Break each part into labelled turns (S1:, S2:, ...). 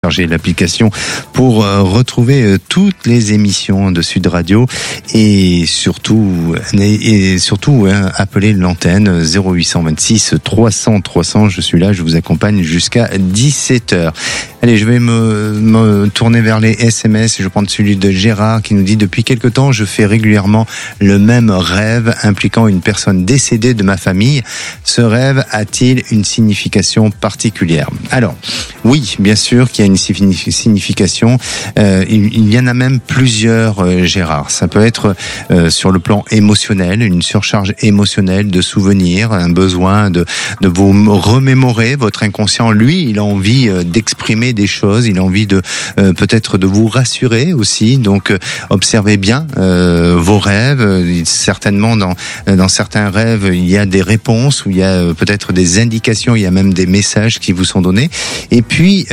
S1: Chargez l'application pour retrouver toutes les émissions de Sud Radio et surtout appeler l'antenne 0826 300 300. Je suis là, je vous accompagne jusqu'à 17h. Allez, je vais me tourner vers les SMS. Je vais prendre celui de Gérard qui nous dit: depuis quelque temps, je fais régulièrement le même rêve impliquant une personne décédée de ma famille. Ce rêve a-t-il une signification particulière? Alors, oui, bien sûr qu'il y a une signification. Il y en a même plusieurs, Gérard. Ça peut être sur le plan émotionnel, une surcharge émotionnelle de souvenirs, un besoin de vous remémorer. Votre inconscient, lui, il a envie d'exprimer des choses, il a envie de peut-être de vous rassurer aussi. Donc, observez bien vos rêves. Certainement, dans certains rêves, il y a des réponses, où il y a peut-être des indications, il y a même des messages qui vous sont donnés. Et puis,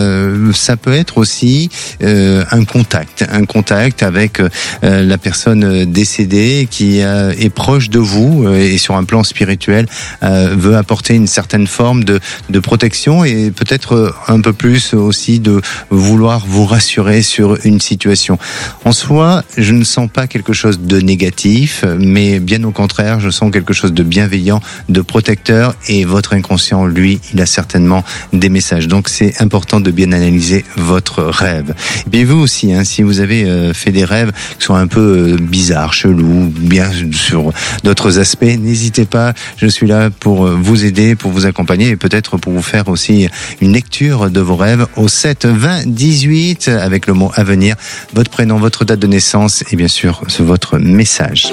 S1: ça peut être aussi un contact avec la personne décédée qui est proche de vous et sur un plan spirituel veut apporter une certaine forme de protection et peut-être un peu plus aussi de vouloir vous rassurer sur une situation. En soi, je ne sens pas quelque chose de négatif, mais bien au contraire, je sens quelque chose de bienveillant, de protecteur, et votre inconscient, lui, il a certainement des messages. Donc c'est important de bien analyser votre rêve. Et puis vous aussi, si vous avez fait des rêves qui sont un peu bizarres, chelous, bien sur d'autres aspects, n'hésitez pas, je suis là pour vous aider, pour vous accompagner et peut-être pour vous faire aussi une lecture de vos rêves au 7 20 18 avec le mot avenir, votre prénom, votre date de naissance et bien sûr votre message.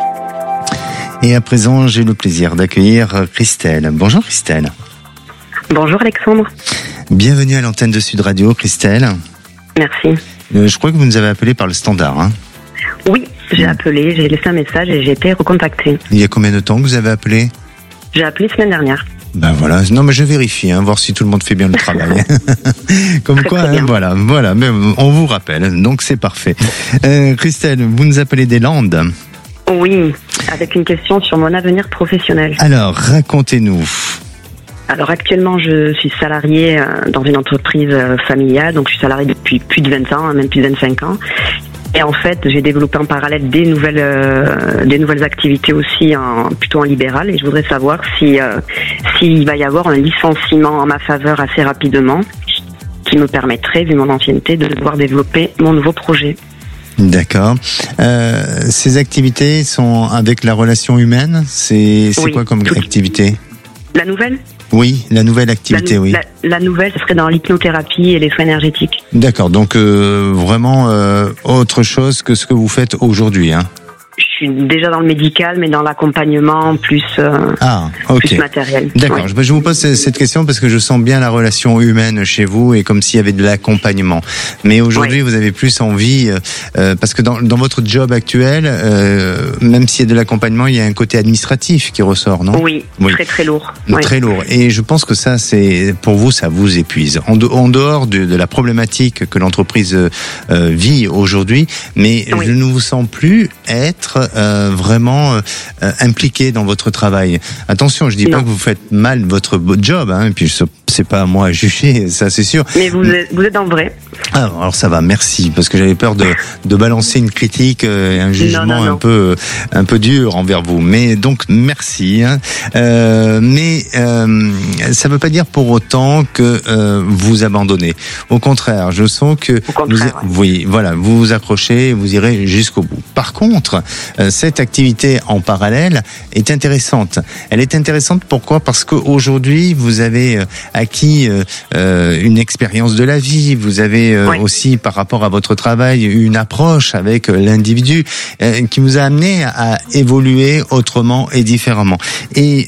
S1: Et à présent, j'ai le plaisir d'accueillir Christelle. Bonjour Christelle.
S2: Bonjour Alexandre.
S1: Bienvenue à l'antenne de Sud Radio, Christelle.
S2: Merci.
S1: Je crois que vous nous avez appelé par le standard.
S2: Oui, j'ai appelé, j'ai laissé un message et j'ai été recontactée.
S1: Il y a combien de temps que vous avez appelé?
S2: J'ai appelé semaine dernière.
S1: Ben voilà, non mais je vérifie, voir si tout le monde fait bien le travail. Comme très, quoi, très voilà, mais on vous rappelle, donc c'est parfait. Christelle, vous nous appelez des Landes?
S2: Oui, avec une question sur mon avenir professionnel.
S1: Alors, racontez-nous.
S2: Alors actuellement, je suis salariée dans une entreprise familiale, donc je suis salariée depuis plus de 20 ans, même plus de 25 ans. Et en fait, j'ai développé en parallèle des nouvelles activités aussi plutôt en libéral. Et je voudrais savoir s'il va y avoir un licenciement en ma faveur assez rapidement, qui me permettrait, vu mon ancienneté, de pouvoir développer mon nouveau projet.
S1: D'accord. Ces activités sont avec la relation humaine. C'est oui, quoi comme activité?
S2: La nouvelle?
S1: Oui, la nouvelle activité, oui.
S2: La nouvelle, ce serait dans l'hypnothérapie et les soins énergétiques.
S1: D'accord, donc vraiment autre chose que ce que vous faites aujourd'hui,
S2: Je suis déjà dans le médical, mais dans l'accompagnement plus matériel.
S1: D'accord. Ouais. Je vous pose cette question parce que je sens bien la relation humaine chez vous et comme s'il y avait de l'accompagnement. Mais aujourd'hui, vous avez plus envie, parce que dans votre job actuel, même s'il y a de l'accompagnement, il y a un côté administratif qui ressort, non?
S2: Oui, très très lourd.
S1: Très lourd. Et je pense que ça, pour vous, ça vous épuise. En dehors de la problématique que l'entreprise vit aujourd'hui, mais je ne vous sens plus être vraiment impliqué dans votre travail. Attention, je dis pas que vous faites mal votre job, et puis c'est pas à moi à juger, ça c'est sûr.
S2: Mais vous êtes dans le vrai.
S1: Alors ça va, merci, parce que j'avais peur de balancer une critique et un jugement un peu dur envers vous. Mais donc merci. Mais ça veut pas dire pour autant que vous abandonnez. Au contraire, je sens que vous vous accrochez, vous irez jusqu'au bout. Par contre, cette activité en parallèle est intéressante. Elle est intéressante pourquoi? Parce qu'aujourd'hui, vous avez acquis une expérience de la vie, vous avez aussi, par rapport à votre travail, une approche avec l'individu qui vous a amené à évoluer autrement et différemment. Et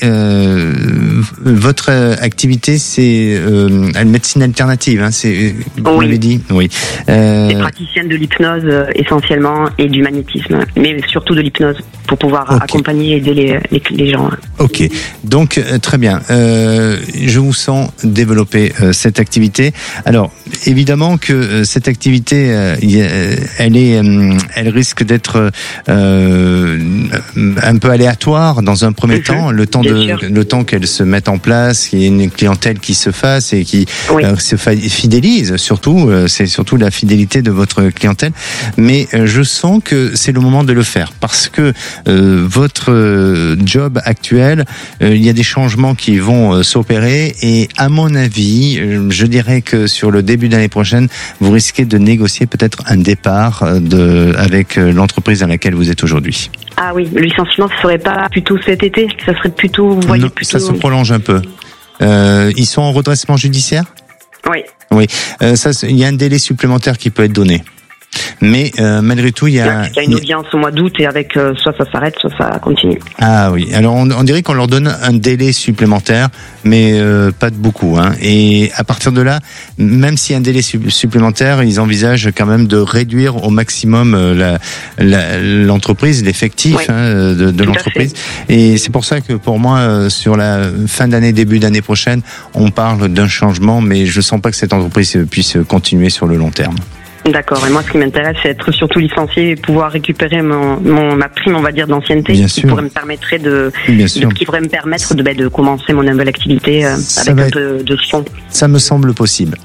S1: votre activité, c'est une médecine alternative, vous l'avez dit? Oui.
S2: Des praticiennes de l'hypnose essentiellement et du magnétisme, mais surtout de l'hypnose pour pouvoir accompagner et aider les gens.
S1: Ok, donc très bien. Je vous sens développer cette activité. Alors, évidemment que que cette activité, elle risque d'être un peu aléatoire dans un premier temps, le temps qu'elle se mette en place, qu'il y ait une clientèle qui se fasse et qui se fidélise. Surtout, c'est surtout la fidélité de votre clientèle. Mais je sens que c'est le moment de le faire parce que votre job actuel, il y a des changements qui vont s'opérer et à mon avis, je dirais que sur le début d'année prochaine, vous risquez de négocier peut-être un départ avec l'entreprise dans laquelle vous êtes aujourd'hui.
S2: Ah oui, le licenciement, ce serait pas plutôt cet été, ça serait plutôt, vous voyez,
S1: ça se prolonge un peu. Ils sont en redressement judiciaire ? Oui. Il y a un délai supplémentaire qui peut être donné. Mais malgré tout, il y a
S2: une audience au mois d'août et avec soit ça s'arrête, soit ça continue.
S1: Ah oui, alors on dirait qu'on leur donne un délai supplémentaire, mais pas de beaucoup. Et à partir de là, même s'il y a un délai supplémentaire, ils envisagent quand même de réduire au maximum l'entreprise, l'effectif de l'entreprise. Et c'est pour ça que pour moi, sur la fin d'année, début d'année prochaine, on parle d'un changement, mais je ne sens pas que cette entreprise puisse continuer sur le long terme.
S2: D'accord. Et moi, ce qui m'intéresse, c'est être surtout licencié et pouvoir récupérer ma prime, on va dire, d'ancienneté, qui pourrait me permettre de commencer mon nouvelle activité avec un peu de fond.
S1: Ça me semble possible.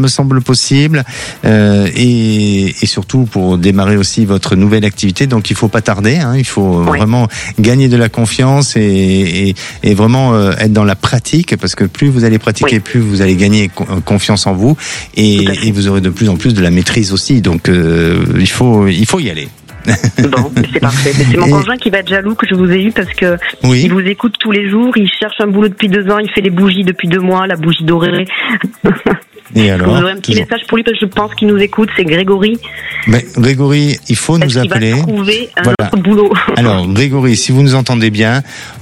S1: Et surtout pour démarrer aussi votre nouvelle activité. Donc, il faut pas tarder. Il faut vraiment gagner de la confiance et vraiment être dans la pratique, parce que plus vous allez pratiquer, plus vous allez gagner confiance en vous et vous aurez de plus en plus de la maîtrise aussi, donc il faut y aller.
S2: Bon, c'est parfait. C'est mon conjoint qui va être jaloux que je vous ai eu parce que il vous écoute tous les jours, il cherche un boulot depuis 2 ans, il fait les bougies depuis 2 mois, la bougie dorée.
S1: Et alors,
S2: vous aurez un petit message pour lui parce que je pense qu'il nous écoute, c'est Grégory.
S1: Mais Grégory, il faut nous appeler.
S2: Il va trouver un autre boulot.
S1: Alors Grégory, si vous nous entendez bien,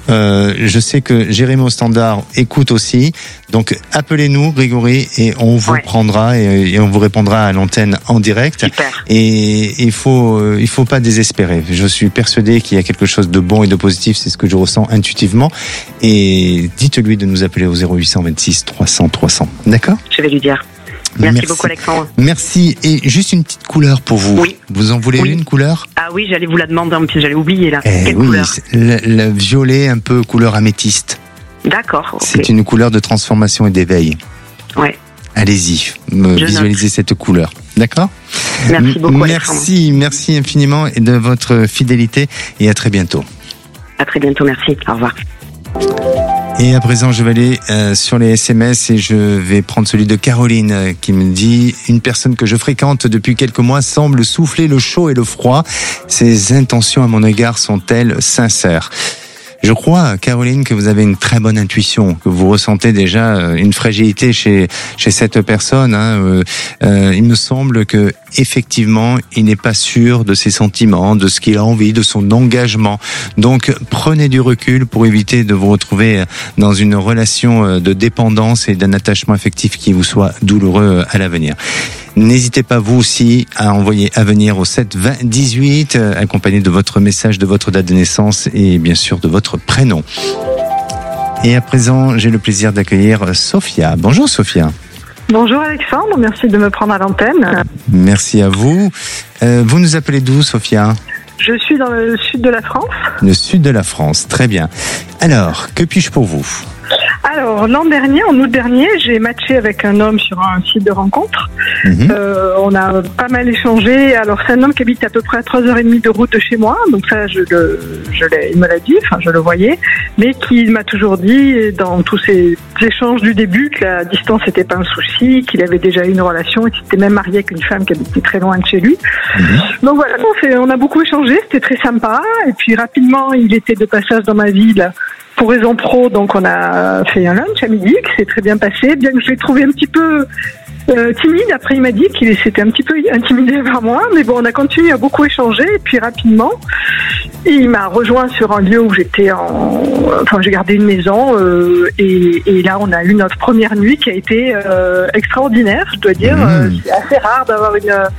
S1: je sais que Jérémy au standard écoute aussi. Donc appelez-nous Grégory et on vous prendra et on vous répondra à l'antenne en direct.
S2: Super.
S1: Et il faut pas désespérer. Je suis persuadé qu'il y a quelque chose de bon et de positif, c'est ce que je ressens intuitivement. Et dites-lui de nous appeler au 0826 300 300. D'accord ?
S2: Je vais lui dire. Merci beaucoup Alexandre.
S1: Merci. Et juste une petite couleur pour vous.
S2: Oui.
S1: Vous en voulez une couleur ?
S2: Ah oui, j'allais vous la demander, en plus j'allais oublier là. Quelle couleur ?
S1: Le violet, un peu couleur améthyste.
S2: D'accord. Okay.
S1: C'est une couleur de transformation et d'éveil.
S2: Ouais.
S1: Allez-y, visualisez cette couleur. D'accord ?
S2: Merci beaucoup Alexandre.
S1: Merci infiniment de votre fidélité et à très bientôt.
S2: À très bientôt, merci. Au revoir.
S1: Et à présent, je vais aller sur les SMS et je vais prendre celui de Caroline qui me dit « Une personne que je fréquente depuis quelques mois semble souffler le chaud et le froid. Ses intentions à mon égard sont-elles sincères ?» Je crois, Caroline, que vous avez une très bonne intuition, que vous ressentez déjà une fragilité chez cette personne. Il me semble que effectivement, il n'est pas sûr de ses sentiments, de ce qu'il a envie, de son engagement. Donc, prenez du recul pour éviter de vous retrouver dans une relation de dépendance et d'un attachement affectif qui vous soit douloureux à l'avenir. N'hésitez pas vous aussi à envoyer Avenir au 7 20 18 accompagné de votre message, de votre date de naissance et bien sûr de votre prénom. Et à présent, j'ai le plaisir d'accueillir Sophia. Bonjour Sophia.
S3: Bonjour Alexandre, merci de me prendre à l'antenne.
S1: Merci à vous. Vous nous appelez d'où Sophia ?
S3: Je suis dans le sud de la France. Le
S1: sud de la France, très bien. Alors, que puis-je pour vous ?
S3: Alors, l'an dernier, en août dernier, j'ai matché avec un homme sur un site de rencontre. On a pas mal échangé. Alors, c'est un homme qui habite à peu près à 3h30 de route de chez moi. Donc ça, il me l'a dit, enfin, je le voyais. Mais qui m'a toujours dit, dans tous ces échanges du début, que la distance n'était pas un souci, qu'il avait déjà eu une relation et qu'il s'était même marié avec une femme qui habitait très loin de chez lui. Donc voilà, on a beaucoup échangé, c'était très sympa. Et puis rapidement, il était de passage dans ma ville pour raison pro, donc on a fait un lunch à midi qui s'est très bien passé, bien que je l'ai trouvé un petit peu timide. Après, il m'a dit qu'il s'était un petit peu intimidé vers moi, mais bon, on a continué à beaucoup échanger, et puis rapidement, il m'a rejoint sur un lieu où j'ai gardé une maison, et là, on a eu notre première nuit qui a été extraordinaire, je dois dire. C'est assez rare d'avoir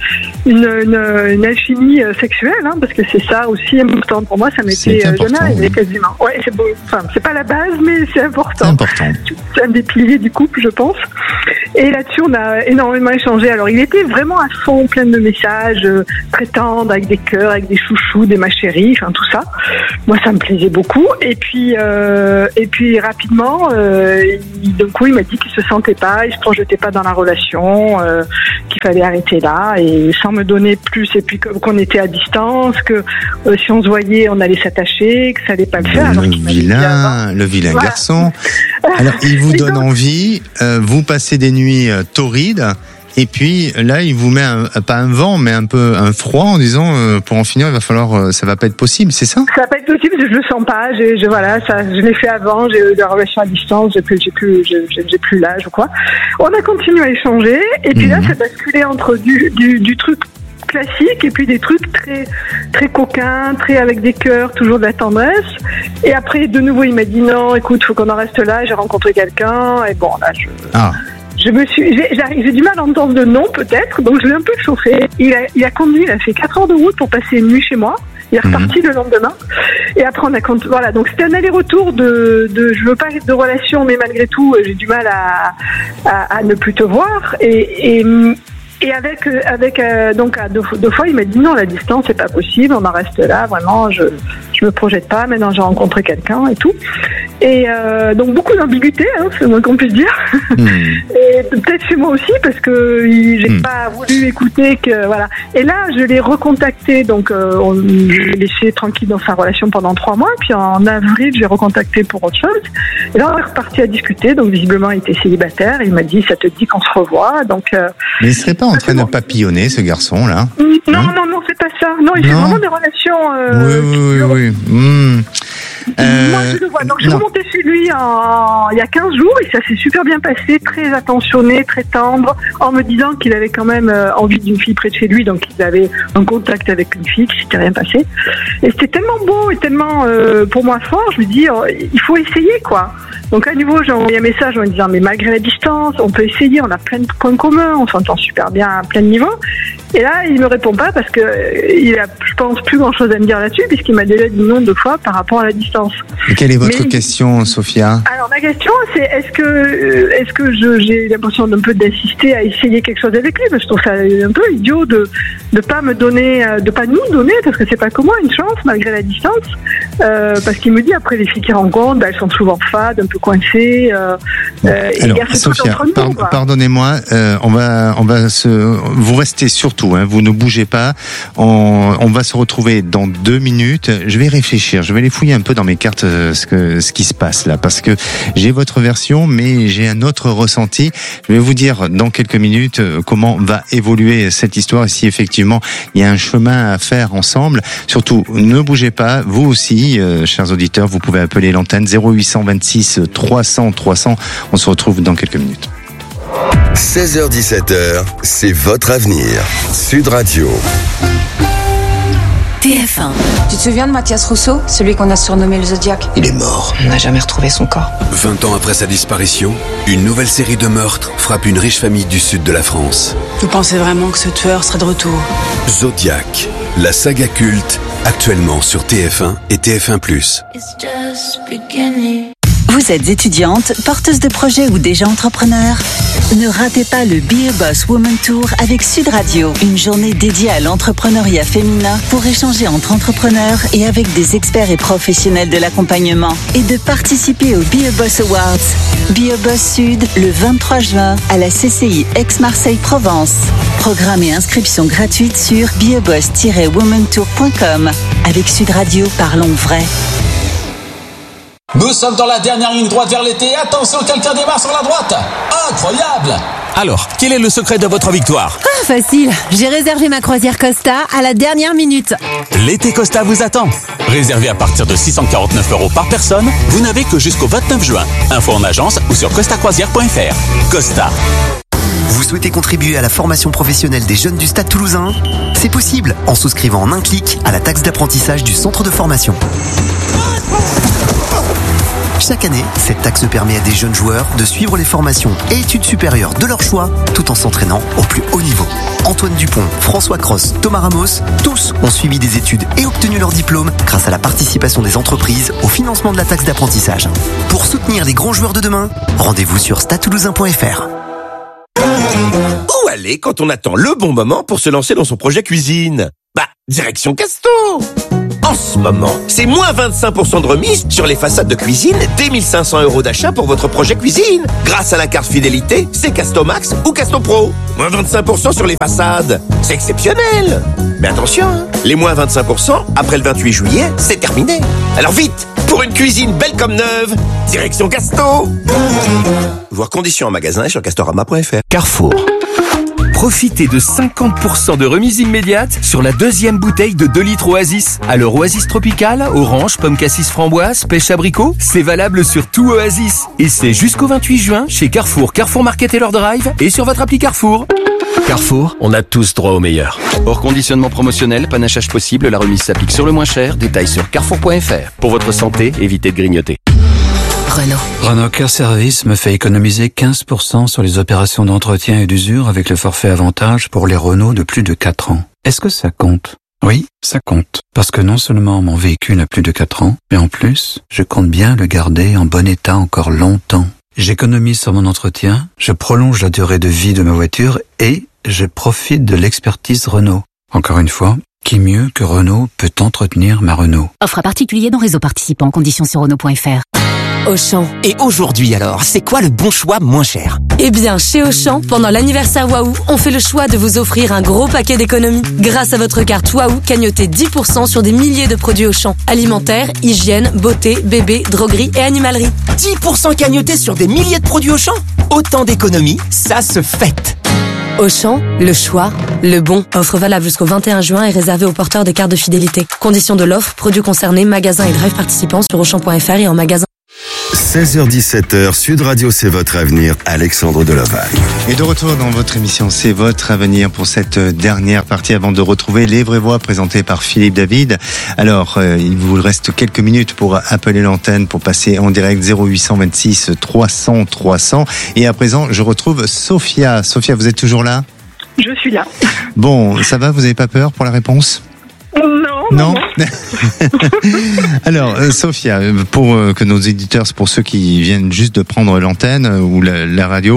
S3: une alchimie sexuelle, parce que c'est ça aussi important pour moi, ça m'était jamais arrivé quasiment. Ouais, c'est beau. Enfin, c'est pas la base, mais c'est important. C'est important. C'est un des piliers du couple, je pense. Et là-dessus, on a a énormément échangé. Alors, il était vraiment à fond, plein de messages, très tendres, avec des cœurs, avec des chouchous, des ma chérie, enfin tout ça. Moi, ça me plaisait beaucoup. Et puis rapidement, d'un coup, il m'a dit qu'il se sentait pas, il se projetait pas dans la relation, qu'il fallait arrêter là, et sans me donner plus. Et puis qu'on était à distance, que si on se voyait, on allait s'attacher, que ça allait pas le faire.
S1: Le vilain garçon. Alors, il vous donne envie, vous passez des nuits torrides, et puis là, il vous met pas un vent, mais un peu un froid en disant pour en finir, il va falloir, ça va pas être possible, c'est ça ?
S3: Ça va pas être possible, je le sens pas. Je l'ai fait avant, j'ai eu des relations à distance, j'ai plus l'âge ou quoi. On a continué à échanger, et puis là, ça basculait entre du truc classique et puis des trucs très très coquins, très avec des cœurs, toujours de la tendresse. Et après, de nouveau, il m'a dit non, écoute, faut qu'on en reste là. J'ai rencontré quelqu'un, et bon, là, j'ai du mal à entendre de non, peut-être, donc je l'ai un peu chauffé. Il a conduit, il a fait 4 heures de route pour passer une nuit chez moi. Il est reparti le lendemain. Et après, voilà, donc c'était un aller-retour de je veux pas être de relation, mais malgré tout, j'ai du mal à ne plus te voir. Et avec donc à deux fois, il m'a dit non, la distance c'est pas possible, on en reste là, vraiment, je me projette pas, maintenant j'ai rencontré quelqu'un et tout. Et donc beaucoup d'ambiguïté, c'est le moins qu'on puisse dire. Et peut-être chez moi aussi, parce que j'ai pas voulu écouter que voilà. Et là, je l'ai recontacté, donc je l'ai laissé tranquille dans sa relation pendant 3 mois, puis en avril, j'ai recontacté pour autre chose. Et là, on est reparti à discuter, donc visiblement, il était célibataire, il m'a dit, ça te dit qu'on se revoit, donc...
S1: Mais il serait pas en train de papillonner, ce garçon-là?
S3: Non, c'est pas ça. Non, il fait vraiment des relations...
S1: Oui.
S3: Moi, je le vois. Donc, je suis remontée chez lui il y a 15 jours et ça s'est super bien passé, très attentionné, très tendre, en me disant qu'il avait quand même envie d'une fille près de chez lui, donc il avait un contact avec une fille, qui s'était rien passé. Et c'était tellement beau et tellement, pour moi, fort, je me dis, il faut essayer, quoi. Donc, à nouveau, j'ai envoyé un message en me disant, mais malgré la distance, on peut essayer, on a plein de points communs, on s'entend super bien à plein de niveaux. Et là, il me répond pas parce que il a, je pense, plus grand chose à me dire là-dessus, puisqu'il m'a déjà dit non 2 fois par rapport à la distance.
S1: Et quelle est votre question, Sophia? Alors,
S3: ma question, c'est est-ce que j'ai l'impression d'un peu d'assister à essayer quelque chose avec lui? Parce que je trouve ça un peu idiot de pas me donner, de pas nous donner, parce que c'est pas comme moi, une chance, malgré la distance. Parce qu'il me dit, après, les filles qu'il rencontre, elles sont souvent fades, un peu coincées.
S1: Alors, Sophia, pardonnez-moi, vous restez surtout, vous ne bougez pas. On va se retrouver dans 2 minutes. Je vais réfléchir, je vais aller fouiller un peu dans mes cartes ce qui se passe là, parce que j'ai votre version, mais j'ai un autre ressenti. Je vais vous dire dans quelques minutes comment va évoluer cette histoire et si effectivement il y a un chemin à faire ensemble. Surtout, ne bougez pas, vous aussi, chers auditeurs, vous pouvez appeler l'antenne 0826 300 300. On se retrouve dans quelques minutes.
S4: 16h-17h, c'est votre avenir. Sud Radio.
S5: TF1. Tu te souviens de Mathias Rousseau, celui qu'on a surnommé le Zodiac?
S6: Il est mort.
S5: On n'a jamais retrouvé son corps.
S4: 20 ans après sa disparition, une nouvelle série de meurtres frappe une riche famille du sud de la France.
S5: Vous pensez vraiment que ce tueur serait de retour?
S4: Zodiac, la saga culte, actuellement sur TF1 et TF1+.
S7: Vous êtes étudiante, porteuse de projet ou déjà entrepreneur? Ne ratez pas le Be a Boss Woman Tour avec Sud Radio. Une journée dédiée à l'entrepreneuriat féminin pour échanger entre entrepreneurs et avec des experts et professionnels de l'accompagnement. Et de participer au Be a Boss Awards. Be a Boss Sud, le 23 juin, à la CCI Aix-Marseille-Provence. Programme et inscription gratuite sur beaboss-womantour.com. Avec Sud Radio, parlons vrai.
S8: Nous sommes dans la dernière ligne droite vers l'été. Attention, quelqu'un démarre sur la droite. Incroyable! Alors, quel est le secret de votre victoire?
S9: Facile. J'ai réservé ma croisière Costa à la dernière minute.
S8: L'été Costa vous attend. Réservé à partir de 649 € par personne, vous n'avez que jusqu'au 29 juin. Info en agence ou sur costacroisière.fr. Costa.
S6: Vous souhaitez contribuer à la formation professionnelle des jeunes du Stade Toulousain? C'est possible en souscrivant en un clic à la taxe d'apprentissage du centre de formation. Chaque année, cette taxe permet à des jeunes joueurs de suivre les formations et études supérieures de leur choix tout en s'entraînant au plus haut niveau. Antoine Dupont, François Cross, Thomas Ramos, tous ont suivi des études et obtenu leur diplôme grâce à la participation des entreprises au financement de la taxe d'apprentissage. Pour soutenir les grands joueurs de demain, rendez-vous sur stadetoulousain.fr.
S10: aller quand on attend le bon moment pour se lancer dans son projet cuisine? Direction Casto! En ce moment, c'est moins 25% de remise sur les façades de cuisine dès 1 500 € d'achat pour votre projet cuisine. Grâce à la carte fidélité, c'est Casto Max ou Casto Pro. Moins 25% sur les façades. C'est exceptionnel! Mais attention, les moins 25% après le 28 juillet, c'est terminé. Alors vite, pour une cuisine belle comme neuve, direction Casto! Voir conditions en magasin et sur castorama.fr.
S11: Carrefour. Profitez de 50% de remise immédiate sur la deuxième bouteille de 2 litres Oasis. Alors Oasis Tropical, orange, pomme cassis framboise, pêche abricot, c'est valable sur tout Oasis. Et c'est jusqu'au 28 juin chez Carrefour, Carrefour Market et leur drive et sur votre appli Carrefour. Carrefour, on a tous droit au meilleur. Hors conditionnement promotionnel, panachage possible, la remise s'applique sur le moins cher. Détails sur carrefour.fr. Pour votre santé, évitez de grignoter.
S12: Renault Care Service me fait économiser 15% sur les opérations d'entretien et d'usure avec le forfait avantage pour les Renault de plus de 4 ans. Est-ce que ça compte? Oui, ça compte. Parce que non seulement mon véhicule a plus de 4 ans, mais en plus, je compte bien le garder en bon état encore longtemps. J'économise sur mon entretien, je prolonge la durée de vie de ma voiture et je profite de l'expertise Renault. Encore une fois, qui mieux que Renault peut entretenir ma Renault?
S13: Offre à particulier dans réseau participant, conditions sur Renault.fr.
S14: Auchan. Et aujourd'hui alors, c'est quoi le bon choix moins cher?
S15: Eh bien, chez Auchan, pendant l'anniversaire Waouh, on fait le choix de vous offrir un gros paquet d'économies. Grâce à votre carte Waouh, cagnotez 10% sur des milliers de produits Auchan. Alimentaire, hygiène, beauté, bébé, droguerie et animalerie.
S14: 10% cagnotés sur des milliers de produits Auchan? Autant d'économies, ça se fête.
S15: Auchan, le choix, le bon. Offre valable jusqu'au 21 juin et réservée aux porteurs de cartes de fidélité. Conditions de l'offre, produits concernés, magasins et drive participants sur Auchan.fr et en magasin.
S4: 16h-17h, Sud Radio, c'est votre avenir, Alexandre Deloval.
S1: Et de retour dans votre émission, c'est votre avenir pour cette dernière partie avant de retrouver Les Vraies Voix présentées par Philippe David. Alors, il vous reste quelques minutes pour appeler l'antenne, pour passer en direct 0826 300 300. Et à présent, je retrouve Sophia. Sophia, vous êtes toujours là?
S3: Je suis là.
S1: Bon, ça va? Vous n'avez pas peur pour la réponse?
S3: Non.
S1: Alors, Sophia, pour que nos éditeurs, pour ceux qui viennent juste de prendre l'antenne ou la radio,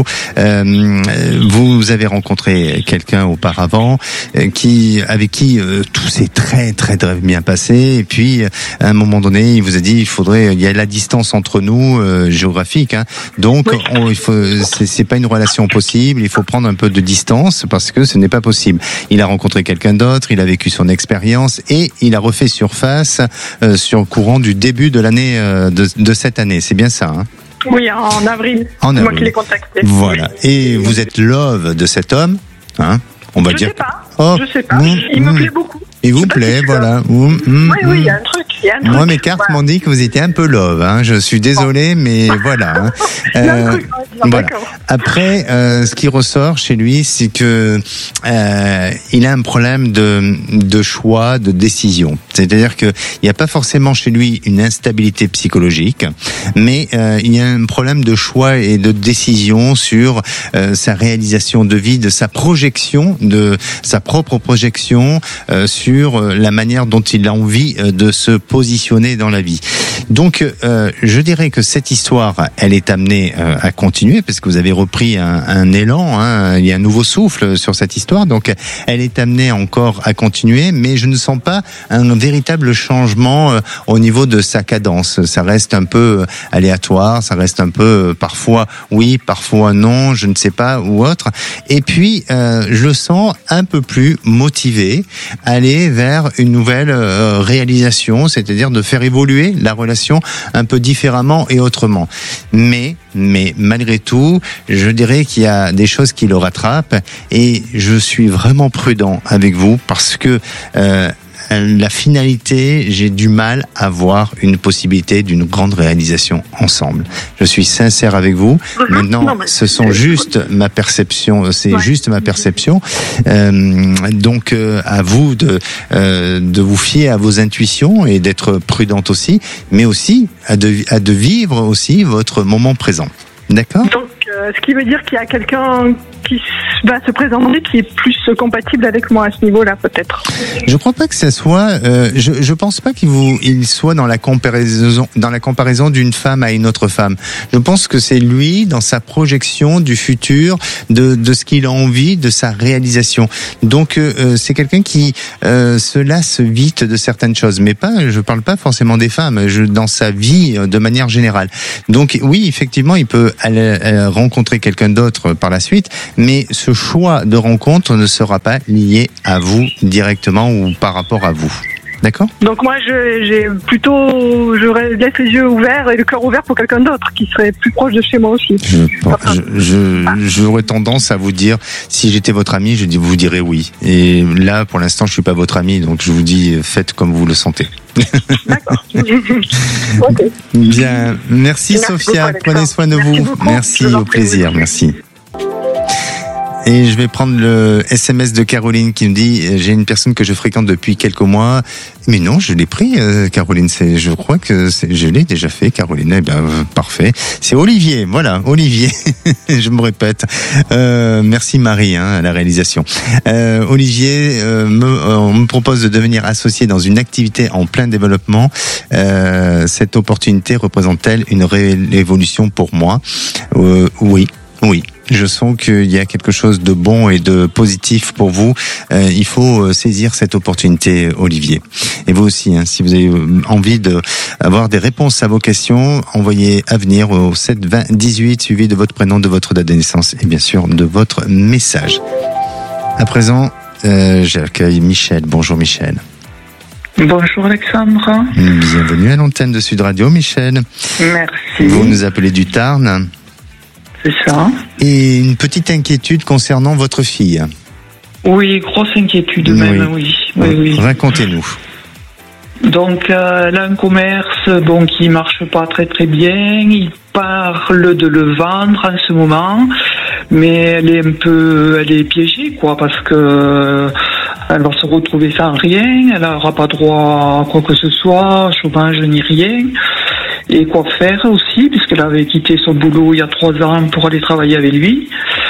S1: vous avez rencontré quelqu'un auparavant avec qui tout s'est très très très bien passé. Et puis, à un moment donné, il vous a dit il y a la distance entre nous géographique, hein. Donc, c'est pas une relation possible. Il faut prendre un peu de distance parce que ce n'est pas possible. Il a rencontré quelqu'un d'autre, il a vécu son expérience et il a refait surface sur le courant du début de l'année de cette année. C'est bien ça, hein?
S3: Oui, en avril. C'est moi qui l'ai contacté.
S1: Voilà. Oui. Et vous êtes love de cet homme, hein? On va dire.
S3: Je sais pas. Il me plaît beaucoup.
S1: Il vous plaît, voilà.
S3: Oui, il y a un truc.
S1: Moi, mes cartes m'ont dit que vous étiez un peu love, hein. Je suis désolé, mais voilà. Voilà. Après, ce qui ressort chez lui, c'est que il a un problème de choix, de décision. C'est-à-dire que il n'y a pas forcément chez lui une instabilité psychologique, mais il y a un problème de choix et de décision sur sa réalisation de vie, de sa projection, de sa propre projection sur la manière dont il a envie de se positionner dans la vie. Donc, je dirais que cette histoire, elle est amenée à continuer parce que vous avez repris un élan, hein, il y a un nouveau souffle sur cette histoire, donc elle est amenée encore à continuer, mais je ne sens pas un véritable changement au niveau de sa cadence. Ça reste un peu aléatoire, ça reste un peu parfois oui, parfois non, je ne sais pas, ou autre. Et puis, je le sens un peu plus motivé à aller vers une nouvelle réalisation, c'est-à-dire de faire évoluer la relation un peu différemment et autrement. Mais malgré tout, je dirais qu'il y a des choses qui le rattrapent et je suis vraiment prudent avec vous parce que la finalité, j'ai du mal à voir une possibilité d'une grande réalisation ensemble. Je suis sincère avec vous. Maintenant, ce sont juste ma perception, c'est juste ma perception. Donc, à vous de vous fier à vos intuitions et d'être prudente aussi, mais aussi à de vivre aussi votre moment présent. D'accord ?
S3: Donc, ce qui veut dire qu'il y a quelqu'un qui va se présenter qui est plus compatible avec moi à ce niveau-là, peut-être.
S1: Je crois pas que ça soit. Je pense pas il soit dans la comparaison d'une femme à une autre femme. Je pense que c'est lui dans sa projection du futur, de ce qu'il a envie, de sa réalisation. Donc c'est quelqu'un qui se lasse vite de certaines choses, mais je parle pas forcément des femmes. Dans sa vie de manière générale. Donc oui, effectivement, il peut aller rencontrer quelqu'un d'autre par la suite. Mais ce choix de rencontre ne sera pas lié à vous directement ou par rapport à vous. D'accord ?
S3: Donc moi, je laisse les yeux ouverts et le cœur ouvert pour quelqu'un d'autre qui serait plus proche de chez moi aussi.
S1: J'aurais tendance à vous dire, si j'étais votre ami, vous dirais oui. Et là, pour l'instant, je suis pas votre ami, donc je vous dis, faites comme vous le sentez.
S3: D'accord. Okay.
S1: Bien, merci Sophia, prenez soin de vous. Merci, au plaisir, merci. Et je vais prendre le SMS de Caroline qui me dit, j'ai une personne que je fréquente depuis quelques mois. Mais non, je l'ai pris, Caroline. Je crois que je l'ai déjà fait, Caroline. Eh bien, parfait. C'est Olivier. Voilà, Olivier. Je me répète. Merci Marie, à la réalisation. Olivier, on me propose de devenir associé dans une activité en plein développement. Cette opportunité représente-t-elle une réelle évolution pour moi? Oui. Je sens qu'il y a quelque chose de bon et de positif pour vous. Il faut saisir cette opportunité, Olivier. Et vous aussi, si vous avez envie d'avoir des réponses à vos questions, envoyez Avenir au 7 20 18 suivi de votre prénom, de votre date de naissance et bien sûr de votre message. À présent, j'accueille Michel. Bonjour Michel.
S16: Bonjour Alexandre.
S1: Bienvenue à l'antenne de Sud Radio, Michel.
S16: Merci.
S1: Vous nous appelez du Tarn.
S16: C'est ça.
S1: Et une petite inquiétude concernant votre fille.
S16: Oui, grosse inquiétude même, oui.
S1: Racontez-nous.
S16: Donc, elle a un commerce qui marche pas très très bien. Il parle de le vendre en ce moment, mais elle est piégée, parce que elle va se retrouver sans rien. Elle n'aura pas droit à quoi que ce soit, chômage ni rien. Et quoi faire aussi, puisqu'elle avait quitté son boulot il y a 3 ans pour aller travailler avec lui.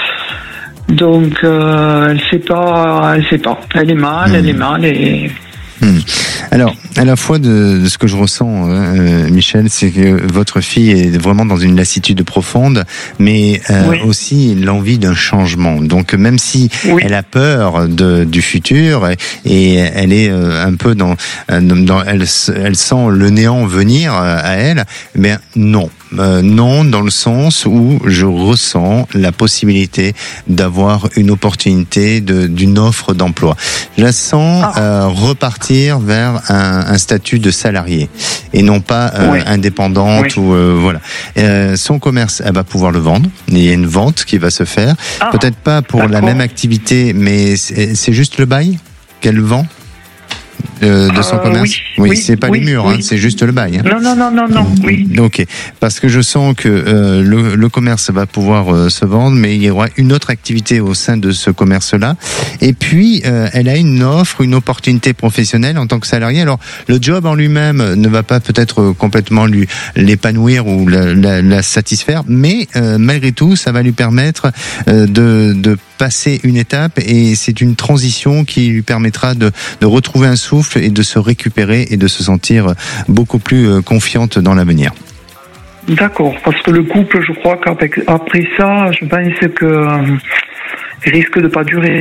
S16: Donc, elle sait pas. Elle est mal et...
S1: Alors, à la fois de ce que je ressens, Michel, c'est que votre fille est vraiment dans une lassitude profonde, mais aussi l'envie d'un changement. Donc, même si elle a peur du futur et elle est un peu elle sent le néant venir à elle, mais non. Non, dans le sens où je ressens la possibilité d'avoir une opportunité d'une offre d'emploi. Je la sens repartir vers un statut de salarié et non pas indépendante ou voilà. Son commerce, elle va pouvoir le vendre. Il y a une vente qui va se faire. Peut-être pas pour la même activité, mais c'est juste le bail qu'elle vend. De son commerce. Oui, c'est pas les murs, c'est juste le bail.
S16: Non, oui.
S1: Ok, parce que je sens que le commerce va pouvoir se vendre, mais il y aura une autre activité au sein de ce commerce-là. Et puis, elle a une offre, une opportunité professionnelle en tant que salariée. Alors, le job en lui-même ne va pas peut-être complètement l'épanouir ou la satisfaire, mais malgré tout, ça va lui permettre de passer une étape, et c'est une transition qui lui permettra de retrouver un souffle et de se récupérer et de se sentir beaucoup plus confiante dans l'avenir.
S16: D'accord, parce que le couple, je crois qu'après ça, je pense que il risque de pas durer,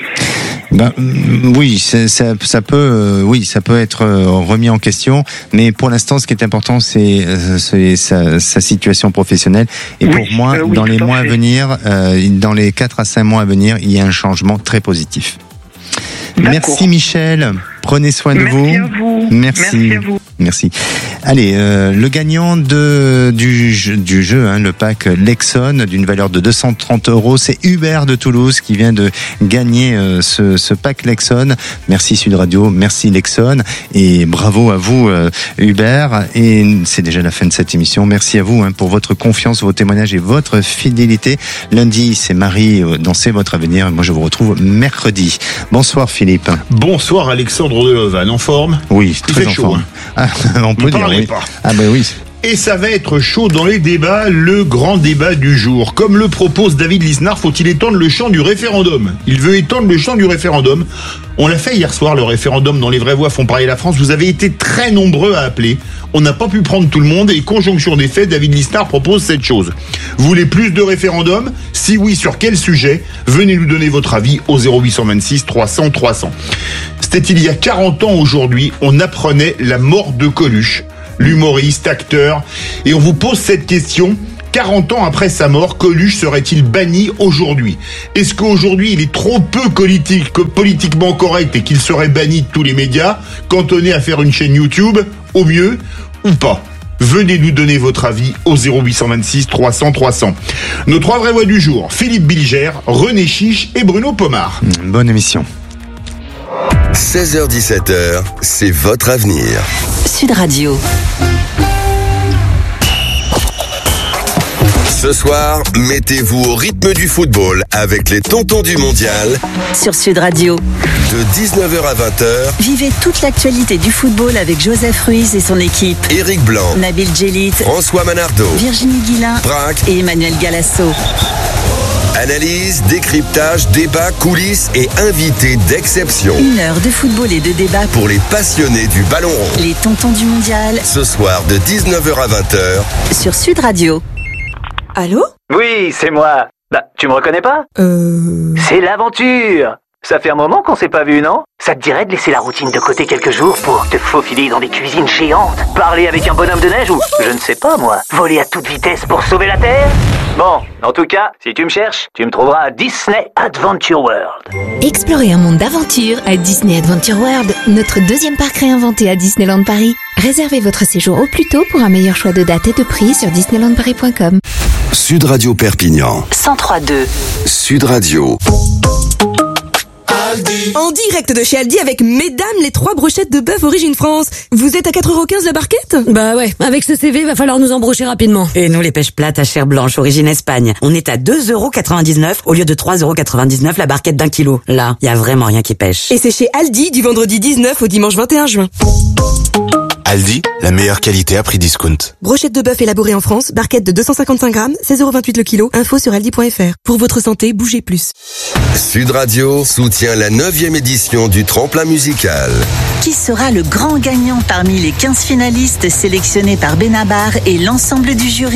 S1: Oui, ça peut être remis en question, mais pour l'instant, ce qui est important, c'est sa situation professionnelle. Et pour moi, dans les mois à venir, dans les 4 à 5 mois à venir, il y a un changement très positif. Merci Michel, prenez soin de vous.
S16: Merci à vous.
S1: Merci à vous. Merci. Allez, le gagnant du jeu, le pack Lexon d'une valeur de 230 €, c'est Hubert de Toulouse qui vient de gagner ce pack Lexon. Merci Sud Radio, merci Lexon et bravo à vous Hubert. Et c'est déjà la fin de cette émission. Merci à vous pour votre confiance, vos témoignages et votre fidélité. Lundi, c'est Marie dans C'est votre avenir. Moi, je vous retrouve mercredi. Bonsoir Philippe.
S17: Bonsoir Alexandre de Vannes, en forme?
S1: Oui, très en forme. On peut dire oui.
S17: Pas.
S1: Ah ben oui.
S17: Et ça va être chaud dans les débats, le grand débat du jour. Comme le propose David Lisnard, faut-il étendre le champ du référendum ? Il veut étendre le champ du référendum. On l'a fait hier soir, le référendum dans Les Vraies Voix font parler la France. Vous avez été très nombreux à appeler. On n'a pas pu prendre tout le monde et conjonction des faits, David Lisnard propose cette chose. Vous voulez plus de référendum ? Si oui, sur quel sujet ? Venez nous donner votre avis au 0826 300 300. C'était il y a 40 ans aujourd'hui, on apprenait la mort de Coluche, l'humoriste, acteur, et on vous pose cette question. 40 ans après sa mort, Coluche serait-il banni aujourd'hui ? Est-ce qu'aujourd'hui il est trop peu politiquement correct et qu'il serait banni de tous les médias, cantonné à faire une chaîne YouTube, au mieux, ou pas ? Venez nous donner votre avis au 0826 300 300. Nos 3 vraies voix du jour, Philippe Bilger, René Chiche et Bruno Pomar.
S1: Bonne émission.
S4: 16h-17h, c'est votre avenir.
S7: Sud Radio.
S4: Ce soir, mettez-vous au rythme du football avec les Tontons du Mondial.
S7: Sur Sud Radio.
S4: De 19h à 20h.
S7: Vivez toute l'actualité du football avec Joseph Ruiz et son équipe.
S4: Éric Blanc.
S7: Nabil Djellit.
S4: François Manardo.
S7: Virginie Guilin.
S4: Braque.
S7: Et Emmanuel Galasso.
S4: Analyse, décryptage, débat, coulisses et invités d'exception.
S7: 1 heure de football et de débat
S4: pour les passionnés du ballon rond.
S7: Les Tontons du Mondial.
S4: Ce soir de 19h à 20h.
S7: Sur Sud Radio.
S18: Allô ?
S19: Oui, c'est moi. Bah, tu me reconnais pas ? C'est l'aventure. Ça fait un moment qu'on s'est pas vu, non ? Ça te dirait de laisser la routine de côté quelques jours pour te faufiler dans des cuisines géantes, parler avec un bonhomme de neige ou, je ne sais pas moi, voler à toute vitesse pour sauver la Terre ? Bon, en tout cas, si tu me cherches, tu me trouveras à Disney Adventure World.
S13: Explorez un monde d'aventure à Disney Adventure World, notre 2e parc réinventé à Disneyland Paris. Réservez votre séjour au plus tôt pour un meilleur choix de date et de prix sur disneylandparis.com.
S4: Sud Radio Perpignan.
S7: 103.2.
S4: Sud Radio.
S18: En direct de chez Aldi avec mesdames les 3 brochettes de bœuf origine France. Vous êtes à 4,15€ la barquette ?
S15: Bah ouais, avec ce CV, va falloir nous embrocher rapidement.
S20: Et nous, les pêches plates à chair blanche, origine Espagne. On est à 2,99€ au lieu de 3,99€ la barquette d'1 kilo. Là, y a vraiment rien qui pêche.
S18: Et c'est chez Aldi du vendredi 19 au dimanche 21 juin.
S21: Aldi, la meilleure qualité à prix discount.
S18: Brochette de bœuf élaborée en France, barquette de 255 grammes, 16,28€ le kilo. Info sur aldi.fr. Pour votre santé, bougez plus.
S4: Sud Radio soutient la 9e édition du Tremplin Musical.
S7: Qui sera le grand gagnant parmi les 15 finalistes sélectionnés par Benabar et l'ensemble du jury ?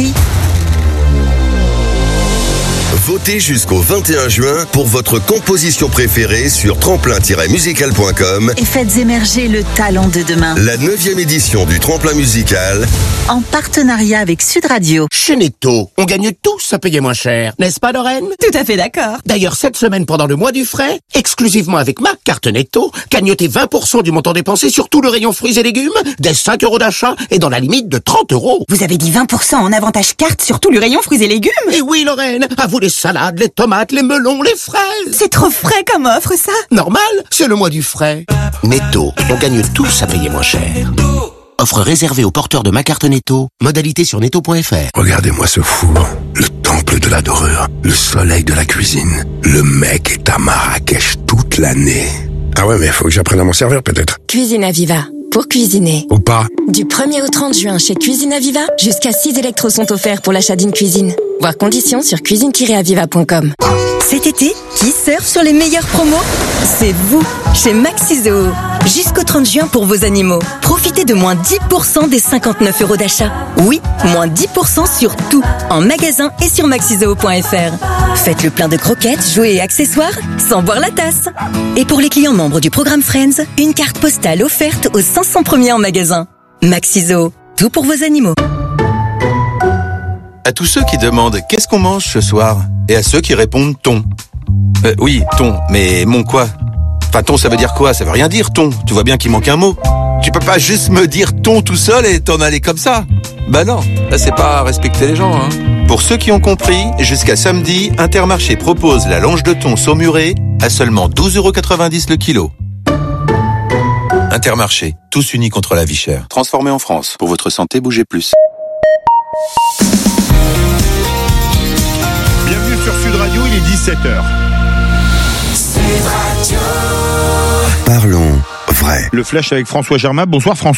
S4: Votez jusqu'au 21 juin pour votre composition préférée sur tremplin-musical.com
S7: et faites émerger le talent de demain.
S4: La 9e édition du Tremplin Musical,
S7: en partenariat avec Sud Radio.
S10: Chez Netto, on gagne tous à payer moins cher, n'est-ce pas Lorraine ?
S18: Tout à fait d'accord.
S10: D'ailleurs, cette semaine pendant le mois du frais, exclusivement avec ma carte Netto, gagnotez 20% du montant dépensé sur tout le rayon fruits et légumes, dès 5€ d'achat et dans la limite de 30€.
S18: Vous avez dit 20% en avantage carte sur tout le rayon fruits et légumes ?
S10: Et oui Lorraine, à vous les salades, les tomates, les melons, les fraises.
S18: C'est trop frais comme offre ça.
S10: Normal, c'est le mois du frais. Netto, on gagne tous à payer moins cher. Offre réservée aux porteurs de ma carte Netto. Modalité sur netto.fr.
S21: Regardez-moi ce four, le temple de la dorure, le soleil de la cuisine. Le mec est à Marrakech toute l'année. Ah ouais, mais faut que j'apprenne à m'en servir peut-être.
S22: Cuisine Aviva. Pour cuisiner.
S21: Ou pas.
S22: Du 1er au 30 juin chez Cuisine Aviva, jusqu'à 6 électros sont offerts pour l'achat d'une cuisine. Voir conditions sur cuisine-aviva.com.
S18: Cet été, qui surfe sur les meilleures promos ? C'est vous, chez Maxizo. Jusqu'au 30 juin pour vos animaux. Profitez de moins 10% des 59€ d'achat. Oui, moins 10% sur tout, en magasin et sur maxizoo.fr. Faites le plein de croquettes, jouets et accessoires, sans boire la tasse. Et pour les clients membres du programme Friends, une carte postale offerte aux 500 premiers en magasin. Maxizo, tout pour vos animaux.
S23: À tous ceux qui demandent « Qu'est-ce qu'on mange ce soir ?» et à ceux qui répondent « Thon ». Oui, thon, mais mon quoi ? Enfin, thon, ça veut dire quoi ? Ça veut rien dire, thon. Tu vois bien qu'il manque un mot. Tu peux pas juste me dire thon tout seul et t'en aller comme ça. Bah non, là c'est pas respecter les gens, hein. Pour ceux qui ont compris, jusqu'à samedi, Intermarché propose la longe de thon saumurée à seulement 12,90€ le kilo. Intermarché, tous unis contre la vie chère. Transformé en France. Pour votre santé, bougez plus.
S17: Bienvenue sur Sud Radio, il est 17h.
S4: Parlons vrai.
S17: Le flash avec François Germain. Bonsoir François.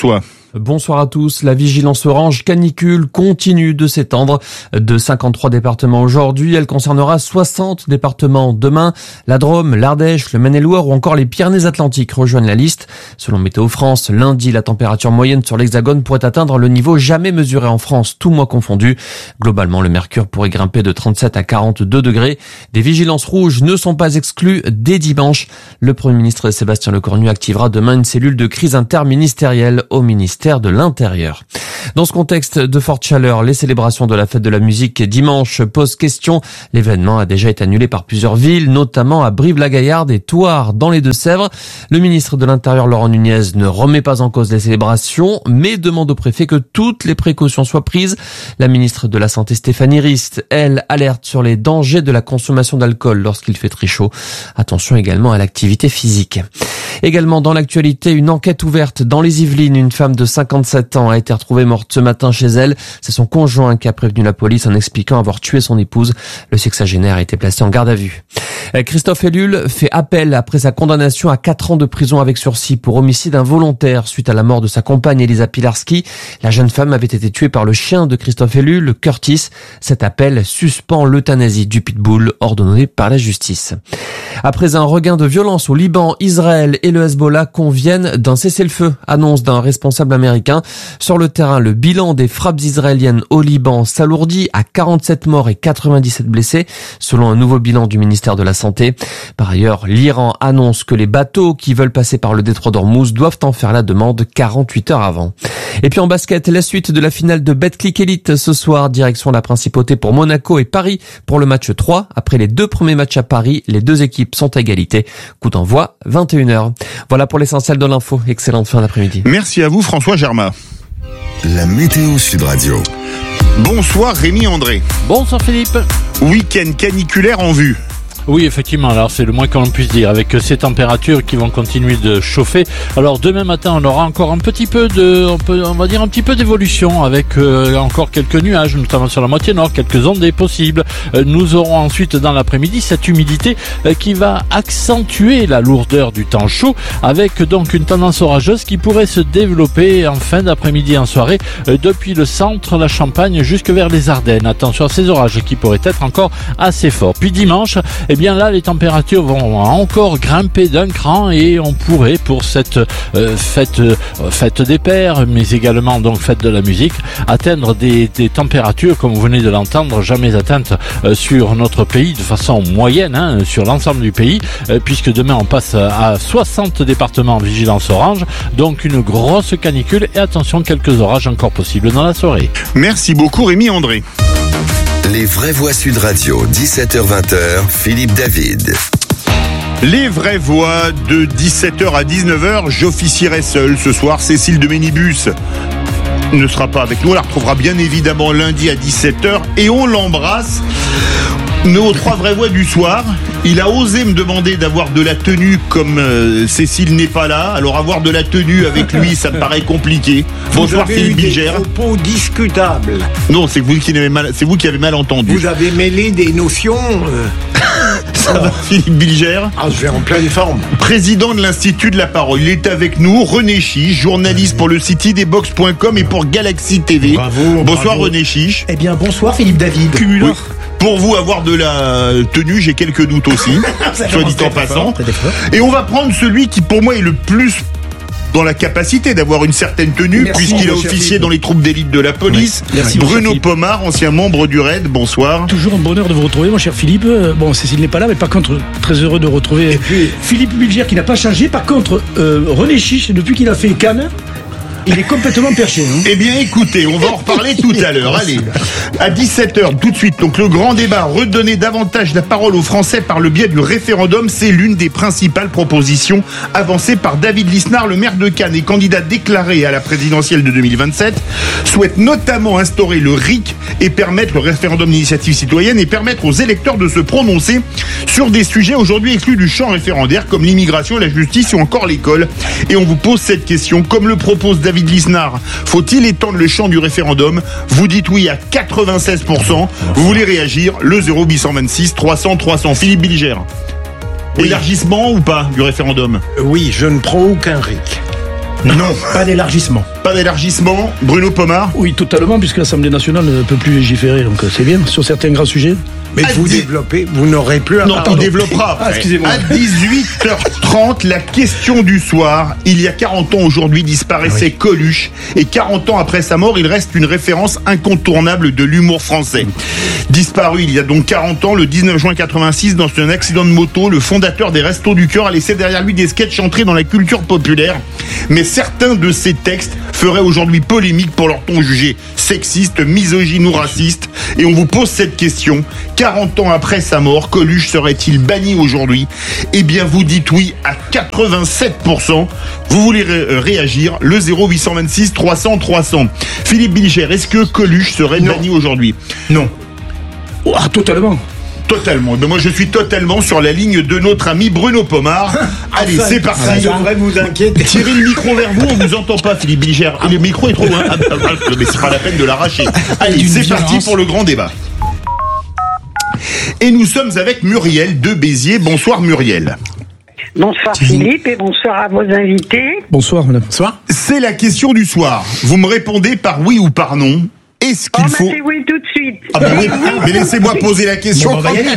S2: Bonsoir à tous. La vigilance orange canicule continue de s'étendre de 53 départements aujourd'hui. Elle concernera 60 départements demain. La Drôme, l'Ardèche, le Maine-et-Loire ou encore les Pyrénées-Atlantiques rejoignent la liste. Selon Météo France, lundi, la température moyenne sur l'Hexagone pourrait atteindre le niveau jamais mesuré en France, tout mois confondu. Globalement, le mercure pourrait grimper de 37 à 42 degrés. Des vigilances rouges ne sont pas exclues dès dimanche. Le Premier ministre Sébastien Lecornu activera demain une cellule de crise interministérielle au ministère de l'Intérieur. Dans ce contexte de forte chaleur, les célébrations de la fête de la musique dimanche posent question. L'événement a déjà été annulé par plusieurs villes, notamment à Brive-la-Gaillarde et Thouars dans les Deux-Sèvres. Le ministre de l'Intérieur Laurent Nunez ne remet pas en cause les célébrations, mais demande au préfet que toutes les précautions soient prises. La ministre de la Santé Stéphanie Rist, elle, alerte sur les dangers de la consommation d'alcool lorsqu'il fait très chaud. Attention également à l'activité physique. Également dans l'actualité, une enquête ouverte dans les Yvelines. Une femme de 57 ans a été retrouvée morte ce matin chez elle. C'est son conjoint qui a prévenu la police en expliquant avoir tué son épouse. Le sexagénaire a été placé en garde à vue. Christophe Ellul fait appel après sa condamnation à 4 ans de prison avec sursis pour homicide involontaire suite à la mort de sa compagne Elisa Pilarski. La jeune femme avait été tuée par le chien de Christophe Ellul, Curtis. Cet appel suspend l'euthanasie du pitbull ordonné par la justice. Après un regain de violence au Liban, Israël et le Hezbollah conviennent d'un cessez-le-feu, annonce d'un responsable américain. Sur le terrain, le bilan des frappes israéliennes au Liban s'alourdit à 47 morts et 97 blessés, selon un nouveau bilan du ministère de la Santé. Par ailleurs, l'Iran annonce que les bateaux qui veulent passer par le détroit d'Ormuz doivent en faire la demande 48 heures avant. Et puis en basket, la suite de la finale de Betclic Elite ce soir, direction la Principauté pour Monaco et Paris pour le match 3. Après les 2 premiers matchs à Paris, les 2 équipes sont à égalité. Coup d'envoi 21h. Voilà pour l'essentiel de l'info. Excellente fin d'après-midi.
S17: Merci à vous François Germain.
S4: La météo Sud Radio.
S17: Bonsoir Rémi André.
S5: Bonsoir Philippe.
S17: Week-end caniculaire en vue.
S5: Oui, effectivement, alors c'est le moins que l'on puisse dire, avec ces températures qui vont continuer de chauffer. Alors demain matin, on aura encore un petit peu d'évolution, avec encore quelques nuages, notamment sur la moitié nord, quelques ondées possibles. Nous aurons ensuite dans l'après-midi cette humidité qui va accentuer la lourdeur du temps chaud, avec donc une tendance orageuse qui pourrait se développer en fin d'après-midi et en soirée, depuis le centre, la Champagne, jusque vers les Ardennes. Attention à ces orages qui pourraient être encore assez forts. Puis dimanche, eh bien là, les températures vont encore grimper d'un cran et on pourrait, pour cette fête des pères, mais également donc fête de la musique, atteindre des températures, comme vous venez de l'entendre, jamais atteintes sur notre pays de façon moyenne, sur l'ensemble du pays, puisque demain on passe à 60 départements en vigilance orange, donc une grosse canicule et attention, quelques orages encore possibles dans la soirée.
S17: Merci beaucoup Rémi André.
S4: Les vraies voix Sud Radio, 17h-20h, Philippe David.
S17: Les vraies voix de 17h à 19h, j'officierai seul ce soir. Cécile de Ménibus ne sera pas avec nous, on la retrouvera bien évidemment lundi à 17h et on l'embrasse. Nos 3 vraies voix du soir. Il a osé me demander d'avoir de la tenue comme Cécile n'est pas là. Alors avoir de la tenue avec lui, ça me paraît compliqué. Bonsoir Philippe Bilger.
S9: Des propos discutables.
S17: Non, c'est vous qui avez mal entendu.
S9: Vous avez mêlé des notions.
S17: Ça va Philippe Bilger?
S9: Je vais en pleine forme.
S17: Président de l'Institut de la Parole. Il est avec nous. René Chiche, journaliste pour le site idbox.com et pour Galaxy TV.
S9: Bravo.
S17: Bonsoir René Chiche.
S24: Eh bien bonsoir Philippe David.
S17: Oui. Pour vous, avoir de la tenue, j'ai quelques doutes aussi, soit dit en passant. Et on va prendre celui qui, pour moi, est le plus dans la capacité d'avoir une certaine tenue, puisqu'il a officié dans les troupes d'élite de la police.
S24: Merci,
S17: Bruno Pomar, ancien membre du RAID, bonsoir.
S24: Toujours un bonheur de vous retrouver, mon cher Philippe. Bon, Cécile n'est pas là, mais par contre, très heureux de retrouver Philippe Bilger, qui n'a pas changé. Par contre, René Chiche, depuis qu'il a fait Cannes, il est complètement perché.
S17: Eh bien, écoutez, on va en reparler tout à l'heure. Allez, à 17h, tout de suite. Donc, le grand débat, redonner davantage la parole aux Français par le biais du référendum, c'est l'une des principales propositions avancées par David Lisnard, le maire de Cannes et candidat déclaré à la présidentielle de 2027, souhaite notamment instaurer le RIC et permettre le référendum d'initiative citoyenne et permettre aux électeurs de se prononcer sur des sujets aujourd'hui exclus du champ référendaire comme l'immigration, la justice ou encore l'école. Et on vous pose cette question, comme le propose David Lisnard, faut-il étendre le champ du référendum? Vous dites oui à 96%. Vous voulez réagir? Le 0826 300 300. Philippe Bilger. Oui. Élargissement ou pas du référendum?
S9: Oui, je ne prends aucun RIC.
S24: Non, pas d'élargissement.
S17: Pas d'élargissement. Bruno Pomar?
S24: Oui, totalement, puisque l'Assemblée nationale ne peut plus légiférer, donc c'est bien, sur certains grands sujets.
S9: Mais vous développez, vous n'aurez plus à
S17: Non,
S9: parler.
S17: on développera après.
S24: Excusez-moi.
S17: À 18h30, la question du soir. Il y a 40 ans aujourd'hui disparaissait Coluche. Et 40 ans après sa mort, il reste une référence incontournable de l'humour français. Disparu il y a donc 40 ans, le 19 juin 86, dans un accident de moto, le fondateur des Restos du Cœur a laissé derrière lui des sketchs entrés dans la culture populaire. Mais certains de ces textes feraient aujourd'hui polémique pour leur ton jugé sexiste, misogyne ou raciste. Et on vous pose cette question. 40 ans après sa mort, Coluche serait-il banni aujourd'hui? Eh bien, vous dites oui à 87%. Vous voulez réagir? Le 0826 300 300. Philippe Bilger, est-ce que Coluche serait banni aujourd'hui?
S24: Non. Ah, totalement.
S17: Totalement. Mais moi, je suis totalement sur la ligne de notre ami Bruno Pomar. Allez, c'est parti.
S9: Ça devrait vous inquiéter.
S17: Tirez le micro vers vous, on vous entend pas, Philippe Bilger. Le micro est trop loin. Mais c'est pas la peine de l'arracher. Allez, c'est parti pour le grand débat. Et nous sommes avec Muriel de Béziers. Bonsoir Muriel.
S6: Bonsoir Philippe et bonsoir à vos invités.
S24: Bonsoir madame. Bonsoir.
S17: C'est la question du soir. Vous me répondez par oui ou par non. Est-ce qu'il faut...
S6: c'est oui tout de suite.
S17: Ah bah oui, mais laissez-moi poser la question.
S24: Bon, on va y aller.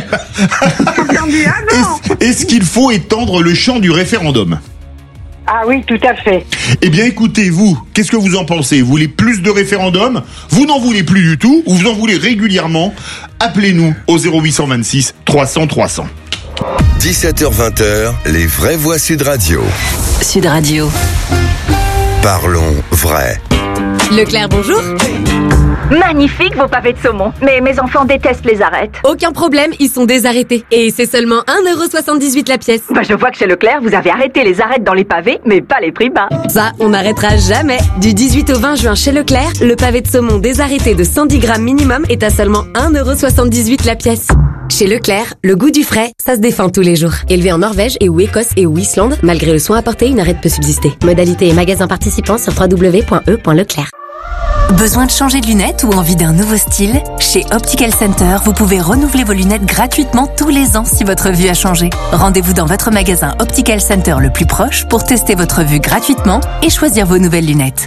S17: Est-ce qu'il faut étendre le champ du référendum?
S6: Ah oui, tout à fait.
S17: Eh bien écoutez, vous, qu'est-ce que vous en pensez? Vous voulez plus de référendums? Vous n'en voulez plus du tout? Ou vous en voulez régulièrement? Appelez-nous au 0826 300 300.
S4: 17h-20h, les vraies voix Sud Radio.
S7: Sud Radio.
S4: Parlons vrai.
S8: Leclerc, bonjour.
S11: Magnifique vos pavés de saumon, mais mes enfants détestent les arêtes.
S8: Aucun problème, ils sont désarrêtés. Et c'est seulement 1,78€ la pièce.
S11: Bah je vois que chez Leclerc, vous avez arrêté les arêtes dans les pavés, mais pas les prix bas.
S8: Ça, on n'arrêtera jamais. Du 18 au 20 juin chez Leclerc, le pavé de saumon désarrêté de 110 grammes minimum est à seulement 1,78€ la pièce. Chez Leclerc, le goût du frais, ça se défend tous les jours. Élevé en Norvège et ou Écosse et ou Islande, malgré le soin apporté, une arête peut subsister. Modalité et magasins participants sur www.e.leclerc.
S12: Besoin de changer de lunettes ou envie d'un nouveau style? Chez Optical Center, vous pouvez renouveler vos lunettes gratuitement tous les ans si votre vue a changé. Rendez-vous dans votre magasin Optical Center le plus proche pour tester votre vue gratuitement et choisir vos nouvelles lunettes.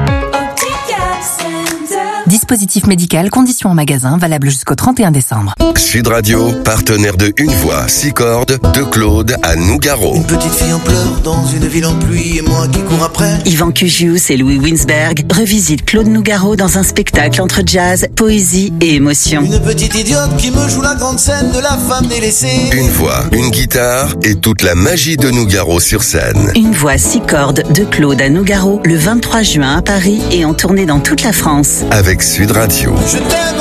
S12: Dispositif médical, conditions en magasin, valable jusqu'au 31 décembre.
S4: Sud Radio, partenaire de Une Voix, 6 cordes, de Claude à Nougaro.
S25: Une petite fille en pleurs dans une ville en pluie et moi qui cours après.
S7: Yvan Cugius et Louis Winsberg revisitent Claude Nougaro dans un spectacle entre jazz, poésie et émotion.
S25: Une petite idiote qui me joue la grande scène de la femme délaissée.
S4: Une voix, une guitare et toute la magie de Nougaro sur scène.
S7: Une voix 6 cordes de Claude à Nougaro le 23 juin à Paris et en tournée dans toute la France.
S4: Avec Sud Radio.
S25: Je t'aime.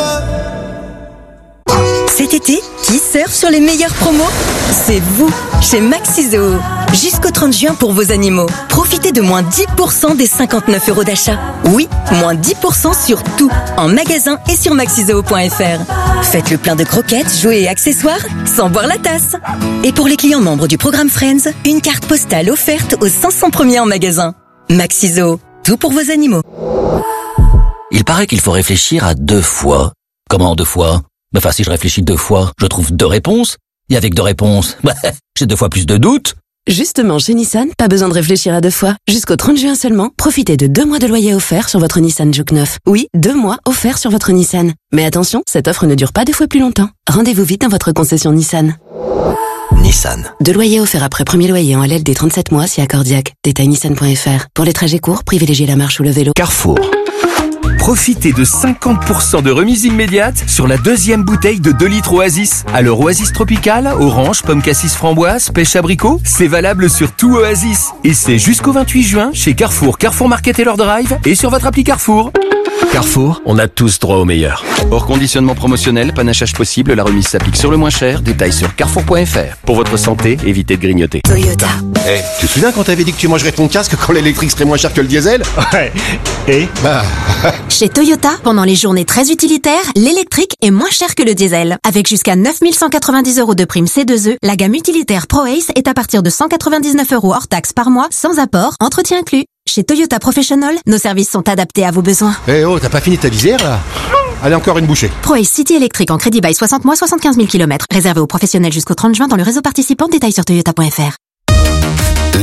S18: Cet été, qui surfe sur les meilleures promos? C'est vous, chez Maxizo. Jusqu'au 30 juin pour vos animaux. Profitez de moins 10% des 59€ d'achat. Oui, moins 10% sur tout, en magasin et sur maxizoo.fr. Faites le plein de croquettes, jouets et accessoires, sans boire la tasse. Et pour les clients membres du programme Friends, une carte postale offerte aux 500 premiers en magasin. Maxizo, tout pour vos animaux.
S26: Il paraît qu'il faut réfléchir à 2 fois. Comment 2 fois? Enfin, si je réfléchis 2 fois, je trouve 2 réponses. Et avec 2 réponses, j'ai 2 fois plus de doutes.
S8: Justement, chez Nissan, pas besoin de réfléchir à 2 fois. Jusqu'au 30 juin seulement, profitez de 2 mois de loyer offert sur votre Nissan Juke 9. Oui, 2 mois offerts sur votre Nissan. Mais attention, cette offre ne dure pas 2 fois plus longtemps. Rendez-vous vite dans votre concession Nissan.
S26: Nissan.
S8: 2 loyers offerts après premier loyer en LLD 37 mois si accordiaque. Détail nissan.fr. Pour les trajets courts, privilégiez la marche ou le vélo.
S27: Carrefour. Profitez de 50% de remise immédiate sur la 2e bouteille de 2 litres Oasis. Alors Oasis Tropical, orange, pomme cassis framboise, pêche abricot, c'est valable sur tout Oasis. Et c'est jusqu'au 28 juin chez Carrefour, Carrefour Market et leur Drive et sur votre appli Carrefour. Carrefour, on a tous droit au meilleur. Hors conditionnement promotionnel, panachage possible, la remise s'applique sur le moins cher. Détails sur carrefour.fr. Pour votre santé, évitez de grignoter.
S12: Toyota.
S28: Tu te souviens quand t'avais dit que tu mangerais ton casque quand l'électrique serait moins cher que le diesel?
S27: Ouais. Et
S12: Chez Toyota, pendant les journées très utilitaires, l'électrique est moins cher que le diesel. Avec jusqu'à 9 190€ de prime C2E, la gamme utilitaire Pro Ace est à partir de 199€ hors taxe par mois, sans apport, entretien inclus. Chez Toyota Professional, nos services sont adaptés à vos besoins.
S28: T'as pas fini ta visière là? Allez, encore une bouchée.
S12: Pro Ace City électrique en crédit bail 60 mois, 75 000 km. Réservé aux professionnels jusqu'au 30 juin dans le réseau participant. Détails sur toyota.fr.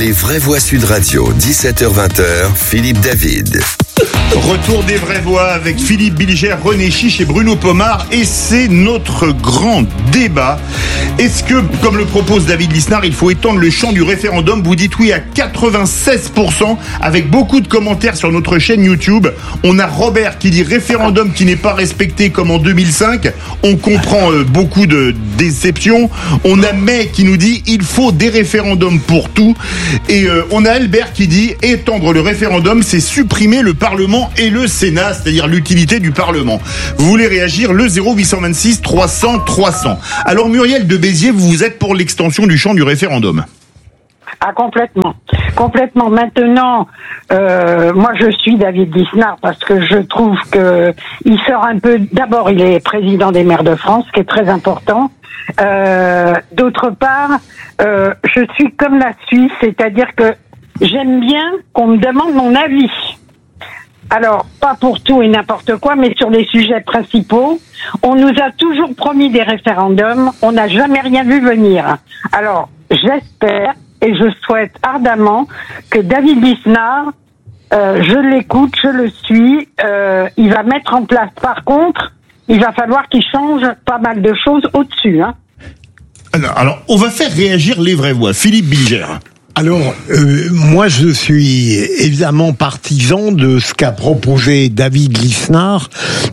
S4: les vraies voix Sud Radio, 17h-20h, Philippe David.
S17: Retour des vraies voix avec Philippe Bilger, René Chiche et Bruno Pomar, et c'est notre grand débat. Est-ce que, comme le propose David Lisnard, il faut étendre le champ du référendum? Vous dites oui à 96%, avec beaucoup de commentaires sur notre chaîne YouTube. On a Robert qui dit référendum qui n'est pas respecté comme en 2005. On comprend beaucoup de déceptions. On a May qui nous dit il faut des référendums pour tout. Et on a Albert qui dit étendre le référendum, c'est supprimer le Parlement et le Sénat, c'est-à-dire l'utilité du Parlement. Vous voulez réagir, le 0826 300 300. Alors Muriel de Béziers, vous êtes pour l'extension du champ du référendum?
S6: Ah, complètement. Complètement. Maintenant, moi je suis David Lisnard parce que je trouve que il sort un peu, d'abord il est président des maires de France, ce qui est très important. D'autre part, je suis comme la Suisse, c'est-à-dire que j'aime bien qu'on me demande mon avis. Alors, pas pour tout et n'importe quoi, mais sur les sujets principaux. On nous a toujours promis des référendums, on n'a jamais rien vu venir. Alors, j'espère et je souhaite ardemment que David Lisnard, je l'écoute, je le suis, il va mettre en place. Par contre, il va falloir qu'il change pas mal de choses au-dessus. Hein.
S17: Alors, on va faire réagir les vraies voix. Philippe Bilger.
S9: Alors, moi, je suis évidemment partisan de ce qu'a proposé David Lisnard.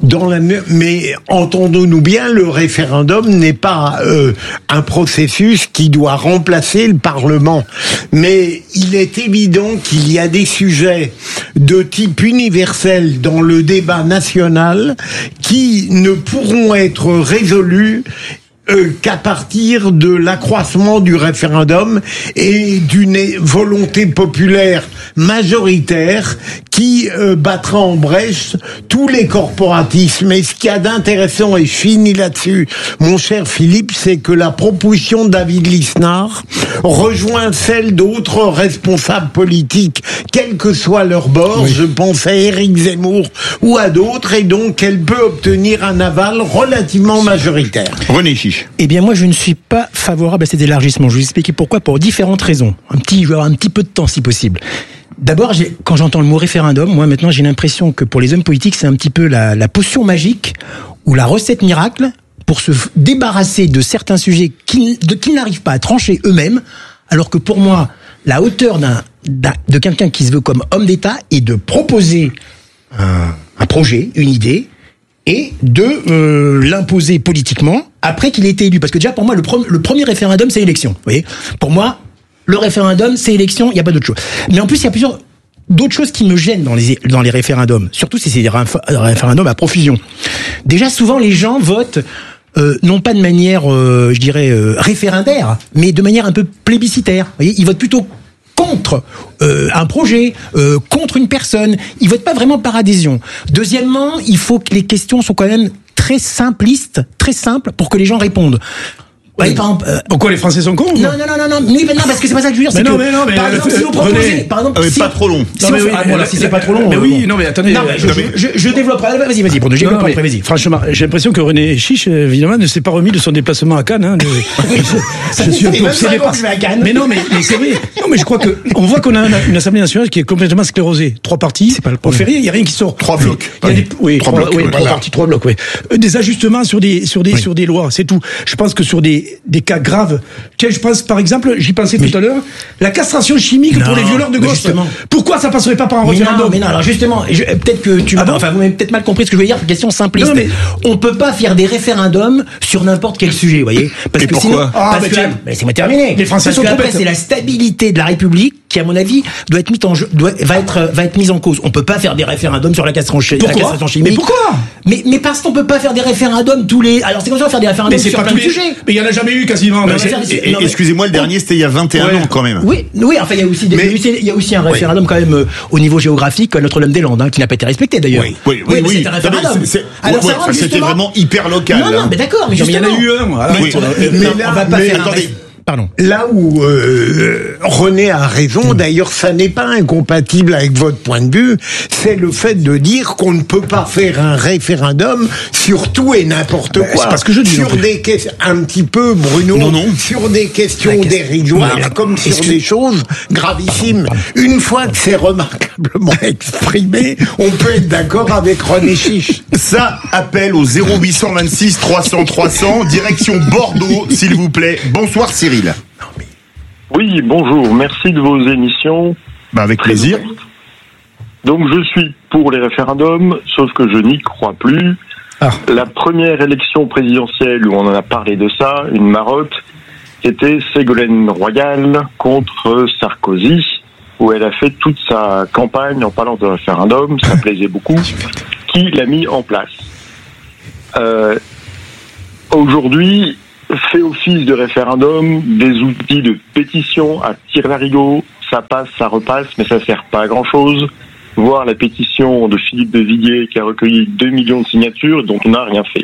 S9: Mais entendons-nous bien, le référendum n'est pas un processus qui doit remplacer le Parlement. Mais il est évident qu'il y a des sujets de type universel dans le débat national qui ne pourront être résolus qu'à partir de l'accroissement du référendum et d'une volonté populaire majoritaire qui battra en brèche tous les corporatismes. Et ce qu'il y a d'intéressant, et je finis là-dessus, mon cher Philippe, c'est que la proposition de David Lisnard rejoint celle d'autres responsables politiques, quel que soit leur bord. Oui. Je pense à Éric Zemmour ou à d'autres, et donc elle peut obtenir un aval relativement majoritaire.
S17: René Chiche.
S24: Eh bien, moi, je ne suis pas favorable à cet élargissement. Je vais vous expliquer pourquoi, pour différentes raisons. Je vais avoir un petit peu de temps, si possible. D'abord, quand j'entends le mot référendum, moi, maintenant, j'ai l'impression que pour les hommes politiques, c'est un petit peu la potion magique ou la recette miracle pour se débarrasser de certains sujets qu'ils n'arrivent pas à trancher eux-mêmes, alors que pour moi, la hauteur de quelqu'un qui se veut comme homme d'État est de proposer un projet, une idée, et de l'imposer politiquement après qu'il ait été élu. Parce que déjà, pour moi, le premier référendum, c'est élection. Vous voyez ? Pour moi, le référendum, c'est élection, il n'y a pas d'autre chose. Mais en plus, il y a plusieurs d'autres choses qui me gênent dans les référendums. Surtout si c'est des référendums à profusion. Déjà, souvent, les gens votent non pas de manière, référendaire, mais de manière un peu plébiscitaire. Vous voyez ? Ils votent plutôt contre un projet, contre une personne. Ils votent pas vraiment par adhésion. Deuxièmement, il faut que les questions soient quand même très simplistes, très simples, pour que les gens répondent. Oui. Par exemple, pourquoi les Français sont cons? Non, parce que c'est pas ça que je veux dire. Par exemple, si vous proposez,
S17: pas trop long.
S24: Si c'est pas trop long. Mais oui, non, mais attendez. Je développerai. Vas-y, Bruno, vas-y. Franchement, j'ai l'impression que René Chiche, évidemment, ne s'est pas remis de son déplacement à Cannes. Je suis un peu obsédé par ça. Mais non, mais c'est vrai. Non, mais je crois on voit qu'on a une Assemblée nationale qui est complètement sclérosée. 3 partis. C'est pas le point. On fait rien, il y a rien qui sort.
S17: 3 blocs.
S24: Oui, 3 partis, 3 blocs, oui. Des ajustements sur des lois, c'est tout. Je pense que sur des cas graves. Tiens, je pense, par exemple, j'y pensais tout à l'heure, la castration chimique pour les violeurs de gosses. Justement. Pourquoi ça passerait pas par un référendum? Non, alors justement, peut-être que vous m'avez peut-être mal compris ce que je veux dire, question simpliste. On peut pas faire des référendums sur n'importe quel sujet, vous voyez? Parce que
S17: pourquoi?
S24: C'est terminé. Les Français sont après, c'est la stabilité de la République qui, à mon avis, doit être mise en jeu, va être mise en cause. On peut pas faire des référendums sur la castration chimique. Mais pourquoi? Mais parce qu'on peut pas faire des référendums alors c'est comme ça, on va faire des référendums sur plein de sujets.
S17: Mais il y en a jamais eu quasiment. Excusez-moi, le dernier c'était il y a 21 ans quand même.
S24: Oui, enfin il y a aussi un référendum quand même au niveau géographique à Notre-Dame-des-Landes qui n'a pas été respecté d'ailleurs.
S17: Oui.
S24: C'était un référendum.
S17: Alors c'était vraiment hyper local.
S24: Non, mais d'accord, mais
S17: il y en a eu un.
S24: On va pas faire
S9: Là où René a raison, d'ailleurs ça n'est pas incompatible avec votre point de vue, c'est le fait de dire qu'on ne peut pas faire un référendum sur tout et n'importe quoi.
S24: C'est pas ce que je dis.
S9: Sur des questions, un petit peu Bruno, sur des questions dérisoires, comme sur des choses gravissimes. Une fois que c'est remarquablement exprimé, on peut être d'accord avec René Chiche.
S17: Ça appelle au 0826 300 300, direction Bordeaux, s'il vous plaît. Bonsoir Cyril.
S1: Oui, bonjour, merci de vos émissions.
S17: Avec plaisir.
S1: Donc je suis pour les référendums, sauf que je n'y crois plus. La première élection présidentielle où on en a parlé de ça, une marotte, c'était Ségolène Royal contre Sarkozy, où elle a fait toute sa campagne en parlant de référendum, ça plaisait beaucoup, qui l'a mis en place. Aujourd'hui, fait office de référendum, des outils de pétition à tire-larigot, ça passe, ça repasse, mais ça sert pas à grand-chose. Voir la pétition de Philippe de Villiers qui a recueilli 2 millions de signatures dont on n'a rien fait.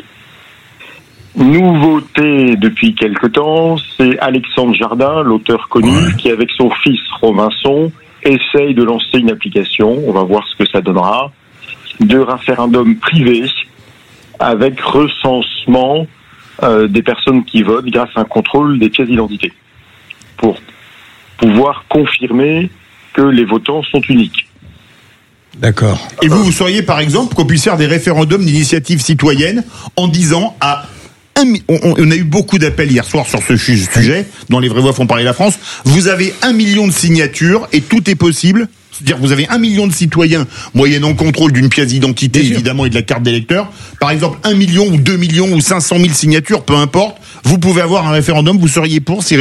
S1: Nouveauté depuis quelque temps, c'est Alexandre Jardin, l'auteur connu, qui avec son fils Robinson essaye de lancer une application, on va voir ce que ça donnera, de référendum privé avec recensement des personnes qui votent grâce à un contrôle des pièces d'identité pour pouvoir confirmer que les votants sont uniques.
S9: D'accord.
S17: Et vous seriez par exemple qu'on puisse faire des référendums d'initiative citoyenne en disant on a eu beaucoup d'appels hier soir sur ce sujet, dont les vraies voix font parler la France. Vous avez 1 million de signatures et tout est possible. C'est-à-dire vous avez 1 million de citoyens moyennant contrôle d'une pièce d'identité évidemment et de la carte d'électeur. Par exemple 1 million ou 2 millions ou 500 000 signatures, peu importe. Vous pouvez avoir un référendum, vous seriez pour, Cyril ?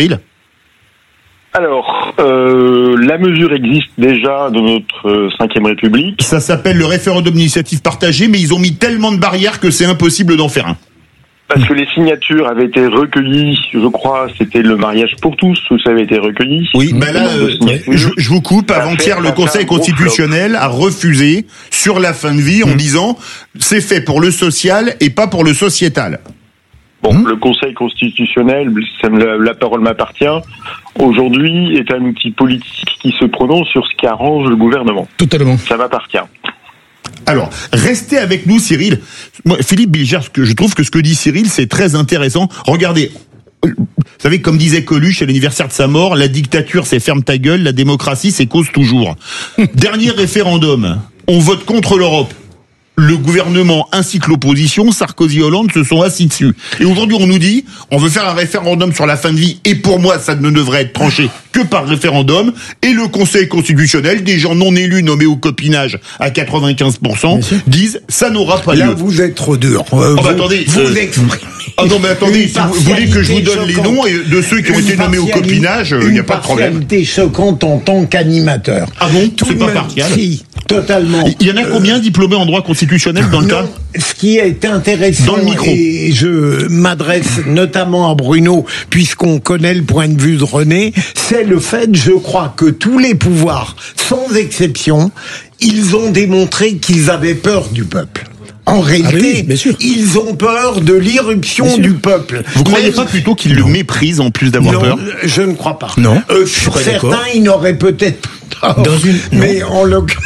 S1: Alors, la mesure existe déjà dans notre 5e République.
S17: Ça s'appelle le référendum d'initiative partagée, mais ils ont mis tellement de barrières que c'est impossible d'en faire un.
S1: Parce que les signatures avaient été recueillies, je crois, c'était le mariage pour tous, où ça avait été recueilli.
S17: Oui, là, je vous coupe. Avant-hier, le Conseil constitutionnel a refusé sur la fin de vie en disant c'est fait pour le social et pas pour le sociétal.
S1: Bon, le Conseil constitutionnel, la parole m'appartient, aujourd'hui est un outil politique qui se prononce sur ce qui arrange le gouvernement.
S24: Totalement.
S1: Ça m'appartient.
S17: Alors, restez avec nous, Cyril. Moi, Philippe Bilger, je trouve que ce que dit Cyril, c'est très intéressant. Regardez, vous savez, comme disait Coluche à l'anniversaire de sa mort, la dictature, c'est ferme ta gueule, la démocratie, c'est cause toujours. Dernier référendum, on vote contre l'Europe. Le gouvernement ainsi que l'opposition, Sarkozy et Hollande, se sont assis dessus. Et aujourd'hui, on nous dit, on veut faire un référendum sur la fin de vie, et pour moi, ça ne devrait être tranché que par référendum. Et le Conseil constitutionnel, des gens non élus nommés au copinage à 95%, disent, ça n'aura pas lieu.
S9: Là, vous êtes trop dur.
S17: Attendez,
S9: vous exprimez.
S17: Ah non, mais attendez, si vous voulez que je vous donne les noms de ceux qui ont été nommés au copinage, il n'y a pas de problème.
S9: Une partialité choquante en tant qu'animateur.
S17: Ah bon? C'est pas partial?
S9: Si, totalement.
S17: Il y en a combien diplômés en droit constitutionnel dans le cas?
S9: Ce qui est intéressant,
S17: dans le micro.
S9: Et je m'adresse notamment à Bruno, puisqu'on connaît le point de vue de René, c'est le fait, je crois, que tous les pouvoirs, sans exception, ils ont démontré qu'ils avaient peur du peuple. En réalité, ils ont peur de l'irruption du peuple.
S17: Vous croyez pas plutôt qu'ils le méprisent en plus d'avoir peur?
S9: Je ne crois pas.
S24: Non.
S9: Sur certains, ils n'auraient peut-être tort. Mais en l'occurrence.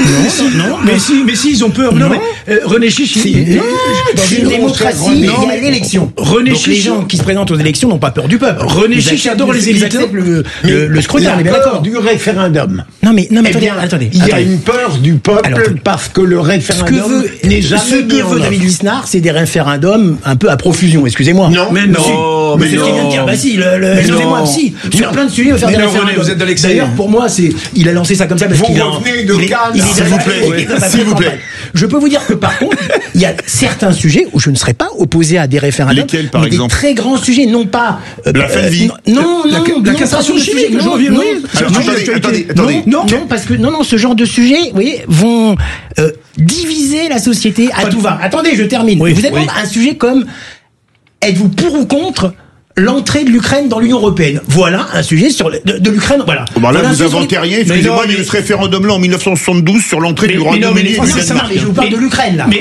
S24: Mais si, ils ont peur. Non, mais René Chiche, dans une démocratie, il y a l'élection. René Chiche, les gens qui se présentent aux élections n'ont pas peur du peuple. René Chiche adore les électeurs. Le scrutin, on est bien d'accord.
S9: Du référendum.
S24: Non, mais attendez.
S9: Il y a une peur du peuple parce que le référendum n'est jamais.
S24: Ce que veut David Lisnard, c'est des référendums un peu à profusion, excusez-moi.
S9: Non, mais non.
S24: Mais c'est ce qu'il vient de dire. Bah si, excusez-moi, si. Sur plein de sujets, il va faire des référendums.
S3: Vous êtes de l'excès.
S24: D'ailleurs, pour moi, il a lancé ça comme ça parce qu'il a.
S17: S'il vous plaît.
S24: Je peux vous dire que par contre, il y a certains sujets où je ne serais pas opposé à des réferdums.
S17: Lesquels, par exemple?
S24: Des très grands sujets, non pas.
S17: La fin de vie.
S24: Non,
S3: la castration chimique.
S24: Attendez. Non, parce que ce genre de sujets, vous voyez, vont diviser la société à tout va. Attendez, je termine. Vous êtes un sujet comme êtes-vous pour ou contre l'entrée de l'Ukraine dans l'Union européenne. Voilà un sujet sur de l'Ukraine. Voilà.
S17: Bon, bah là,
S24: voilà
S17: vous inventez rien. Excusez-moi, il y a eu ce référendum-là en 1972 sur l'entrée du Royaume-Uni.
S24: Je vous parle de l'Ukraine, là. Mais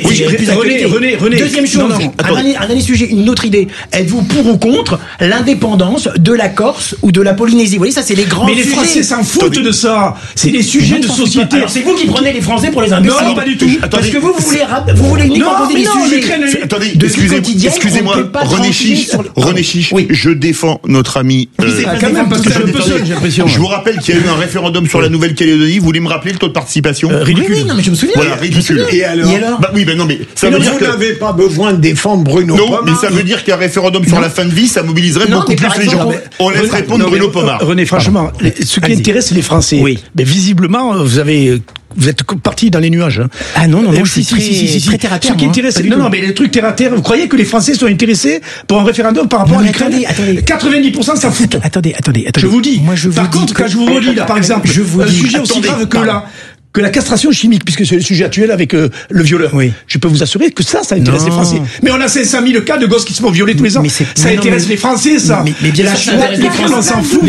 S24: René. Deuxième chose, un dernier sujet, une autre idée. Êtes-vous pour ou contre l'indépendance de la Corse ou de la Polynésie? Vous voyez, ça, c'est les grands sujets.
S3: Mais les Français s'en foutent de ça. C'est des sujets de société.
S24: Alors, c'est vous qui prenez les Français pour les imbéciles.
S3: Non, pas du tout.
S24: Parce que vous voulez uniquement poser des sujets.
S17: Attendez, excusez-moi, René Chiche, je défends notre ami.
S3: Quand même, parce que je suis un peu seul, j'ai l'impression.
S17: Je vous rappelle qu'il y a eu un référendum sur la Nouvelle-Calédonie. Vous voulez me rappeler le taux de participation?
S24: Ridicule. Oui, non, mais je me souviens.
S17: Voilà, ridicule.
S9: Et alors?
S17: Bah oui, ben non, mais
S9: ça veut dire que vous n'avez pas besoin de défendre Bruno Pomar.
S17: Non, mais ça veut dire qu'un réfordum sur la fin de vie, ça mobiliserait beaucoup plus les gens. On laisse répondre Bruno Pomar.
S3: René, franchement, ce qui intéresse les Français. Oui. Mais visiblement, vous êtes parti dans les nuages.
S24: Ah non,
S3: je suis
S24: très terre à terre.
S3: Ce qui intéresse, mais le truc terre à terre, vous croyez que les Français sont intéressés pour un référendum par rapport à l'Ukraine?
S24: Attendez.
S3: 90% s'en foutent.
S24: Attendez.
S3: Je vous dis. Par contre, quand je vous redis, là, par exemple, un sujet aussi grave que la castration chimique, puisque c'est le sujet actuel avec le violeur. Oui. Je peux vous assurer que ça intéresse les Français. Mais on a 500 000 cas de gosses qui se font violer tous les ans. Ça intéresse les Français, ça.
S24: Mais bien sûr,
S3: les Français, on s'en fout.
S24: Mais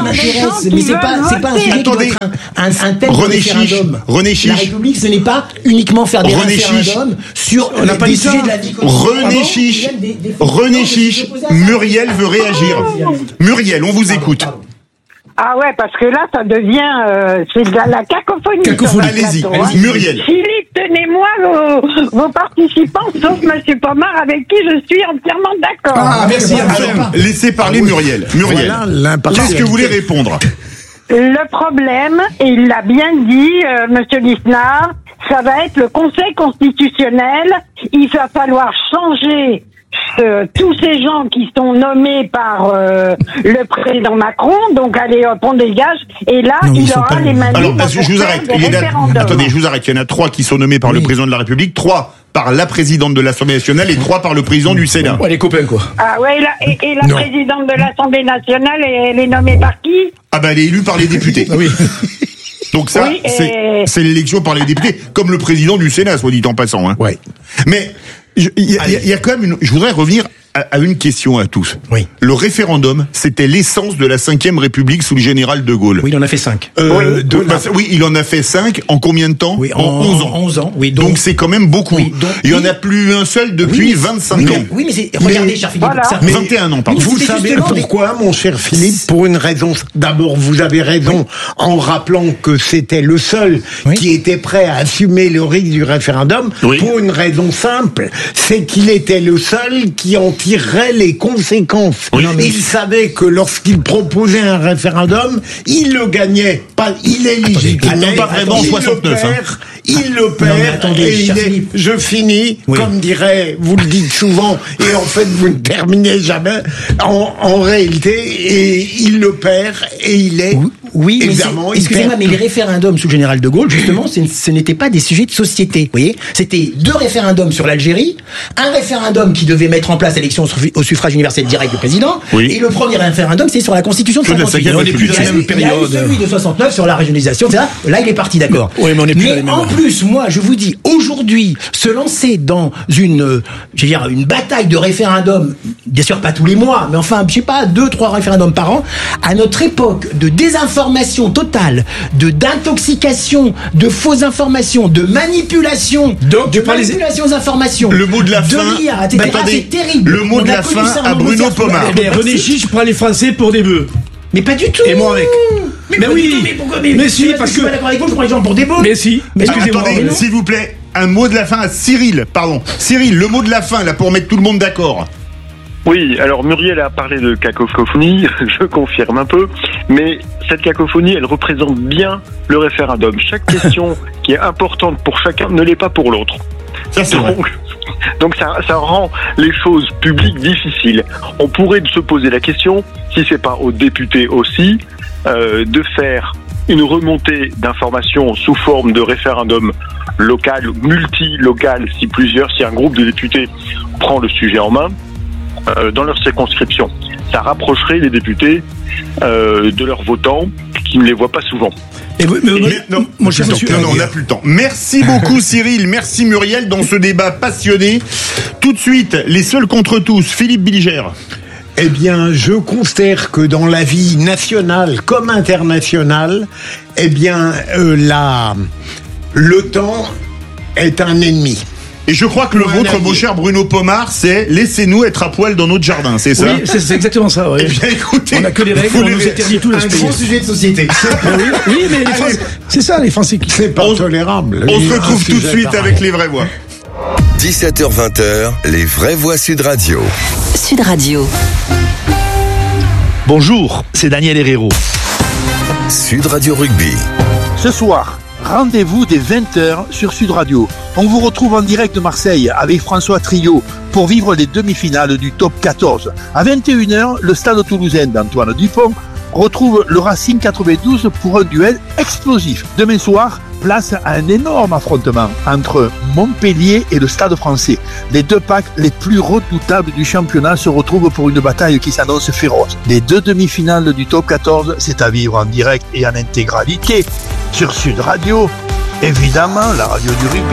S24: c'est pas un sujet qui doit être un thème de référendum.
S17: René Chiche.
S24: La République, ce n'est pas uniquement faire des référendums sur des sujets de la vie quotidienne.
S17: René Chiche, Muriel veut réagir. Muriel, on vous écoute.
S6: Ah ouais, parce que là, ça devient c'est de la cacophonie.
S17: Allez-y, Muriel.
S6: Philippe, tenez-moi vos participants, sauf Monsieur Pomar, avec qui je suis entièrement d'accord.
S17: Ah, merci. Alors, laissez parler Muriel. Muriel, qu'est-ce que vous voulez répondre?
S6: Le problème, et il l'a bien dit, Monsieur Lisnard, ça va être le Conseil constitutionnel. Il va falloir changer tous ces gens qui sont nommés par le président Macron, donc allez hop, on dégage, et là il aura les mains libres.
S17: Alors, je vous arrête. Attendez, je vous arrête. Il y en a 3 qui sont nommés par le président de la République, 3 par la présidente de l'Assemblée nationale et 3 par le président du Sénat.
S3: Ouais, les copains, quoi.
S6: Ah ouais, et la présidente de l'Assemblée nationale, elle est nommée par qui?
S17: Ah ben, elle est élue par les députés.
S3: Oui.
S17: Donc ça, c'est l'élection par les députés, comme le président du Sénat, soit dit en passant. Hein.
S3: Ouais.
S17: Mais il y a quand même je voudrais revenir à une question à tous.
S24: Oui.
S17: Le référendum, c'était l'essence de la 5e République sous le général de Gaulle.
S24: Oui, il en a fait 5.
S17: Oui, il en a fait 5 en combien de temps?
S24: Oui,
S17: en 11 ans.
S24: 11 ans, oui.
S17: Donc c'est quand même beaucoup. Oui, il n'y en a plus un seul depuis 25 ans.
S24: Oui, mais regardez, cher Philippe.
S6: Voilà.
S17: 21 ans, pardon.
S9: Vous savez pourquoi, mon cher Philippe? Pour une raison. D'abord, vous avez raison en rappelant que c'était le seul qui était prêt à assumer le risque du référendum. Oui. Pour une raison simple, c'est qu'il était le seul qui en tirerait les conséquences. Oui. Il savait que lorsqu'il proposait un référendum, il le gagnait. Il est légitime.
S17: Pas vraiment 69.
S9: Il le perd. Je finis, comme dirait, vous le dites souvent, et en fait vous ne terminez jamais. En réalité, et il le perd et il est.
S24: Oui, évidemment. Excusez-moi, mais les référendums sous le général de Gaulle, justement, ce n'étaient pas des sujets de société. Vous voyez, c'était 2 référendums sur l'Algérie, un référendum qui devait mettre en place l'élection au suffrage universel direct du président, et le premier référendum, c'est sur la Constitution de 58.
S3: On n'est plus dans la même période.
S24: Celui de 69 sur la régionalisation, etc. Là, il est parti, d'accord.
S3: Oui, mais on n'est plus dans la même.
S24: En plus, moi, je vous dis, aujourd'hui, se lancer dans une bataille de référendums, bien sûr pas tous les mois, mais enfin, je sais pas, 2-3 référendums par an, à notre époque de désinformation totale, d'intoxication, de fausses informations, de manipulation, manipulation aux informations.
S17: Le mot de la fin.
S24: C'est terrible.
S17: Le mot de la fin à Bruno Pomar.
S3: René Chiche prend les Français pour des bœufs.
S24: Mais pas du tout.
S3: Et moi avec.
S24: Mais oui. Mais si, parce que je suis pas d'accord avec vous, je prends les gens pour des bœufs.
S3: Mais si.
S17: Excusez-moi. Attendez, s'il vous plaît, un mot de la fin à Cyril. Pardon. Cyril, le mot de la fin là pour mettre tout le monde d'accord.
S1: Oui, alors Muriel a parlé de cacophonie, je confirme un peu, mais cette cacophonie, elle représente bien le référendum. Chaque question qui est importante pour chacun ne l'est pas pour l'autre.
S17: Ça, c'est vrai.
S1: Donc ça rend les choses publiques difficiles. On pourrait se poser la question, si c'est pas aux députés aussi, de faire une remontée d'informations sous forme de référendum local, multi-local, si un groupe de députés prend le sujet en main, dans leur circonscription. Ça rapprocherait les députés de leurs votants qui ne les voient pas souvent.
S17: Non, on n'a plus le temps. Merci beaucoup Cyril, merci Muriel dans ce débat passionné. Tout de suite, les seuls contre tous, Philippe Bilger.
S9: Eh bien, je considère que dans la vie nationale comme internationale, eh bien, le temps est un ennemi.
S17: Et je crois que le vôtre, mon cher Bruno Pomar, c'est laissez-nous être à poil dans notre jardin, c'est ça?
S3: Oui, c'est exactement ça. Ouais.
S17: Eh bien, écoutez,
S3: on n'a que les règles, on nous interdit tout.
S28: Un grand sujet de société.
S3: Oui, mais c'est ça, les Français.
S9: C'est pas tolérable.
S17: On se retrouve tout de suite avec les vraies voix.
S4: 17h-20h, les vraies voix Sud Radio.
S7: Sud Radio.
S10: Bonjour, c'est Daniel Herrero.
S4: Sud Radio Rugby.
S10: Ce soir, rendez-vous dès 20h sur Sud Radio. On vous retrouve en direct de Marseille avec François Trio pour vivre les demi-finales du top 14. À 21h, le stade toulousain d'Antoine Dupont retrouve le Racing 92 pour un duel explosif. Demain soir, place à un énorme affrontement entre Montpellier et le Stade Français. Les deux packs les plus redoutables du championnat se retrouvent pour une bataille qui s'annonce féroce. Les deux demi-finales du top 14, c'est à vivre en direct et en intégralité sur Sud Radio, évidemment la radio du rugby.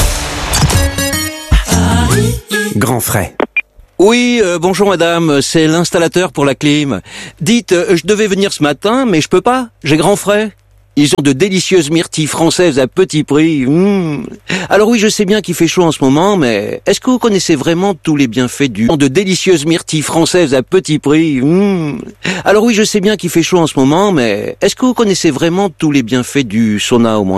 S28: Grand frais.
S13: Oui, bonjour madame, c'est l'installateur pour la clim. Dites, je devais venir ce matin, mais je peux pas, j'ai grand frais. Ils ont de délicieuses myrtilles françaises à petit prix. Alors oui, je sais bien qu'il fait chaud en ce moment, mais est-ce que vous connaissez vraiment tous les bienfaits du... de délicieuses myrtilles françaises à petit prix. Alors oui, je sais bien qu'il fait chaud en ce moment, mais est-ce que vous connaissez vraiment tous les bienfaits du sauna au moins?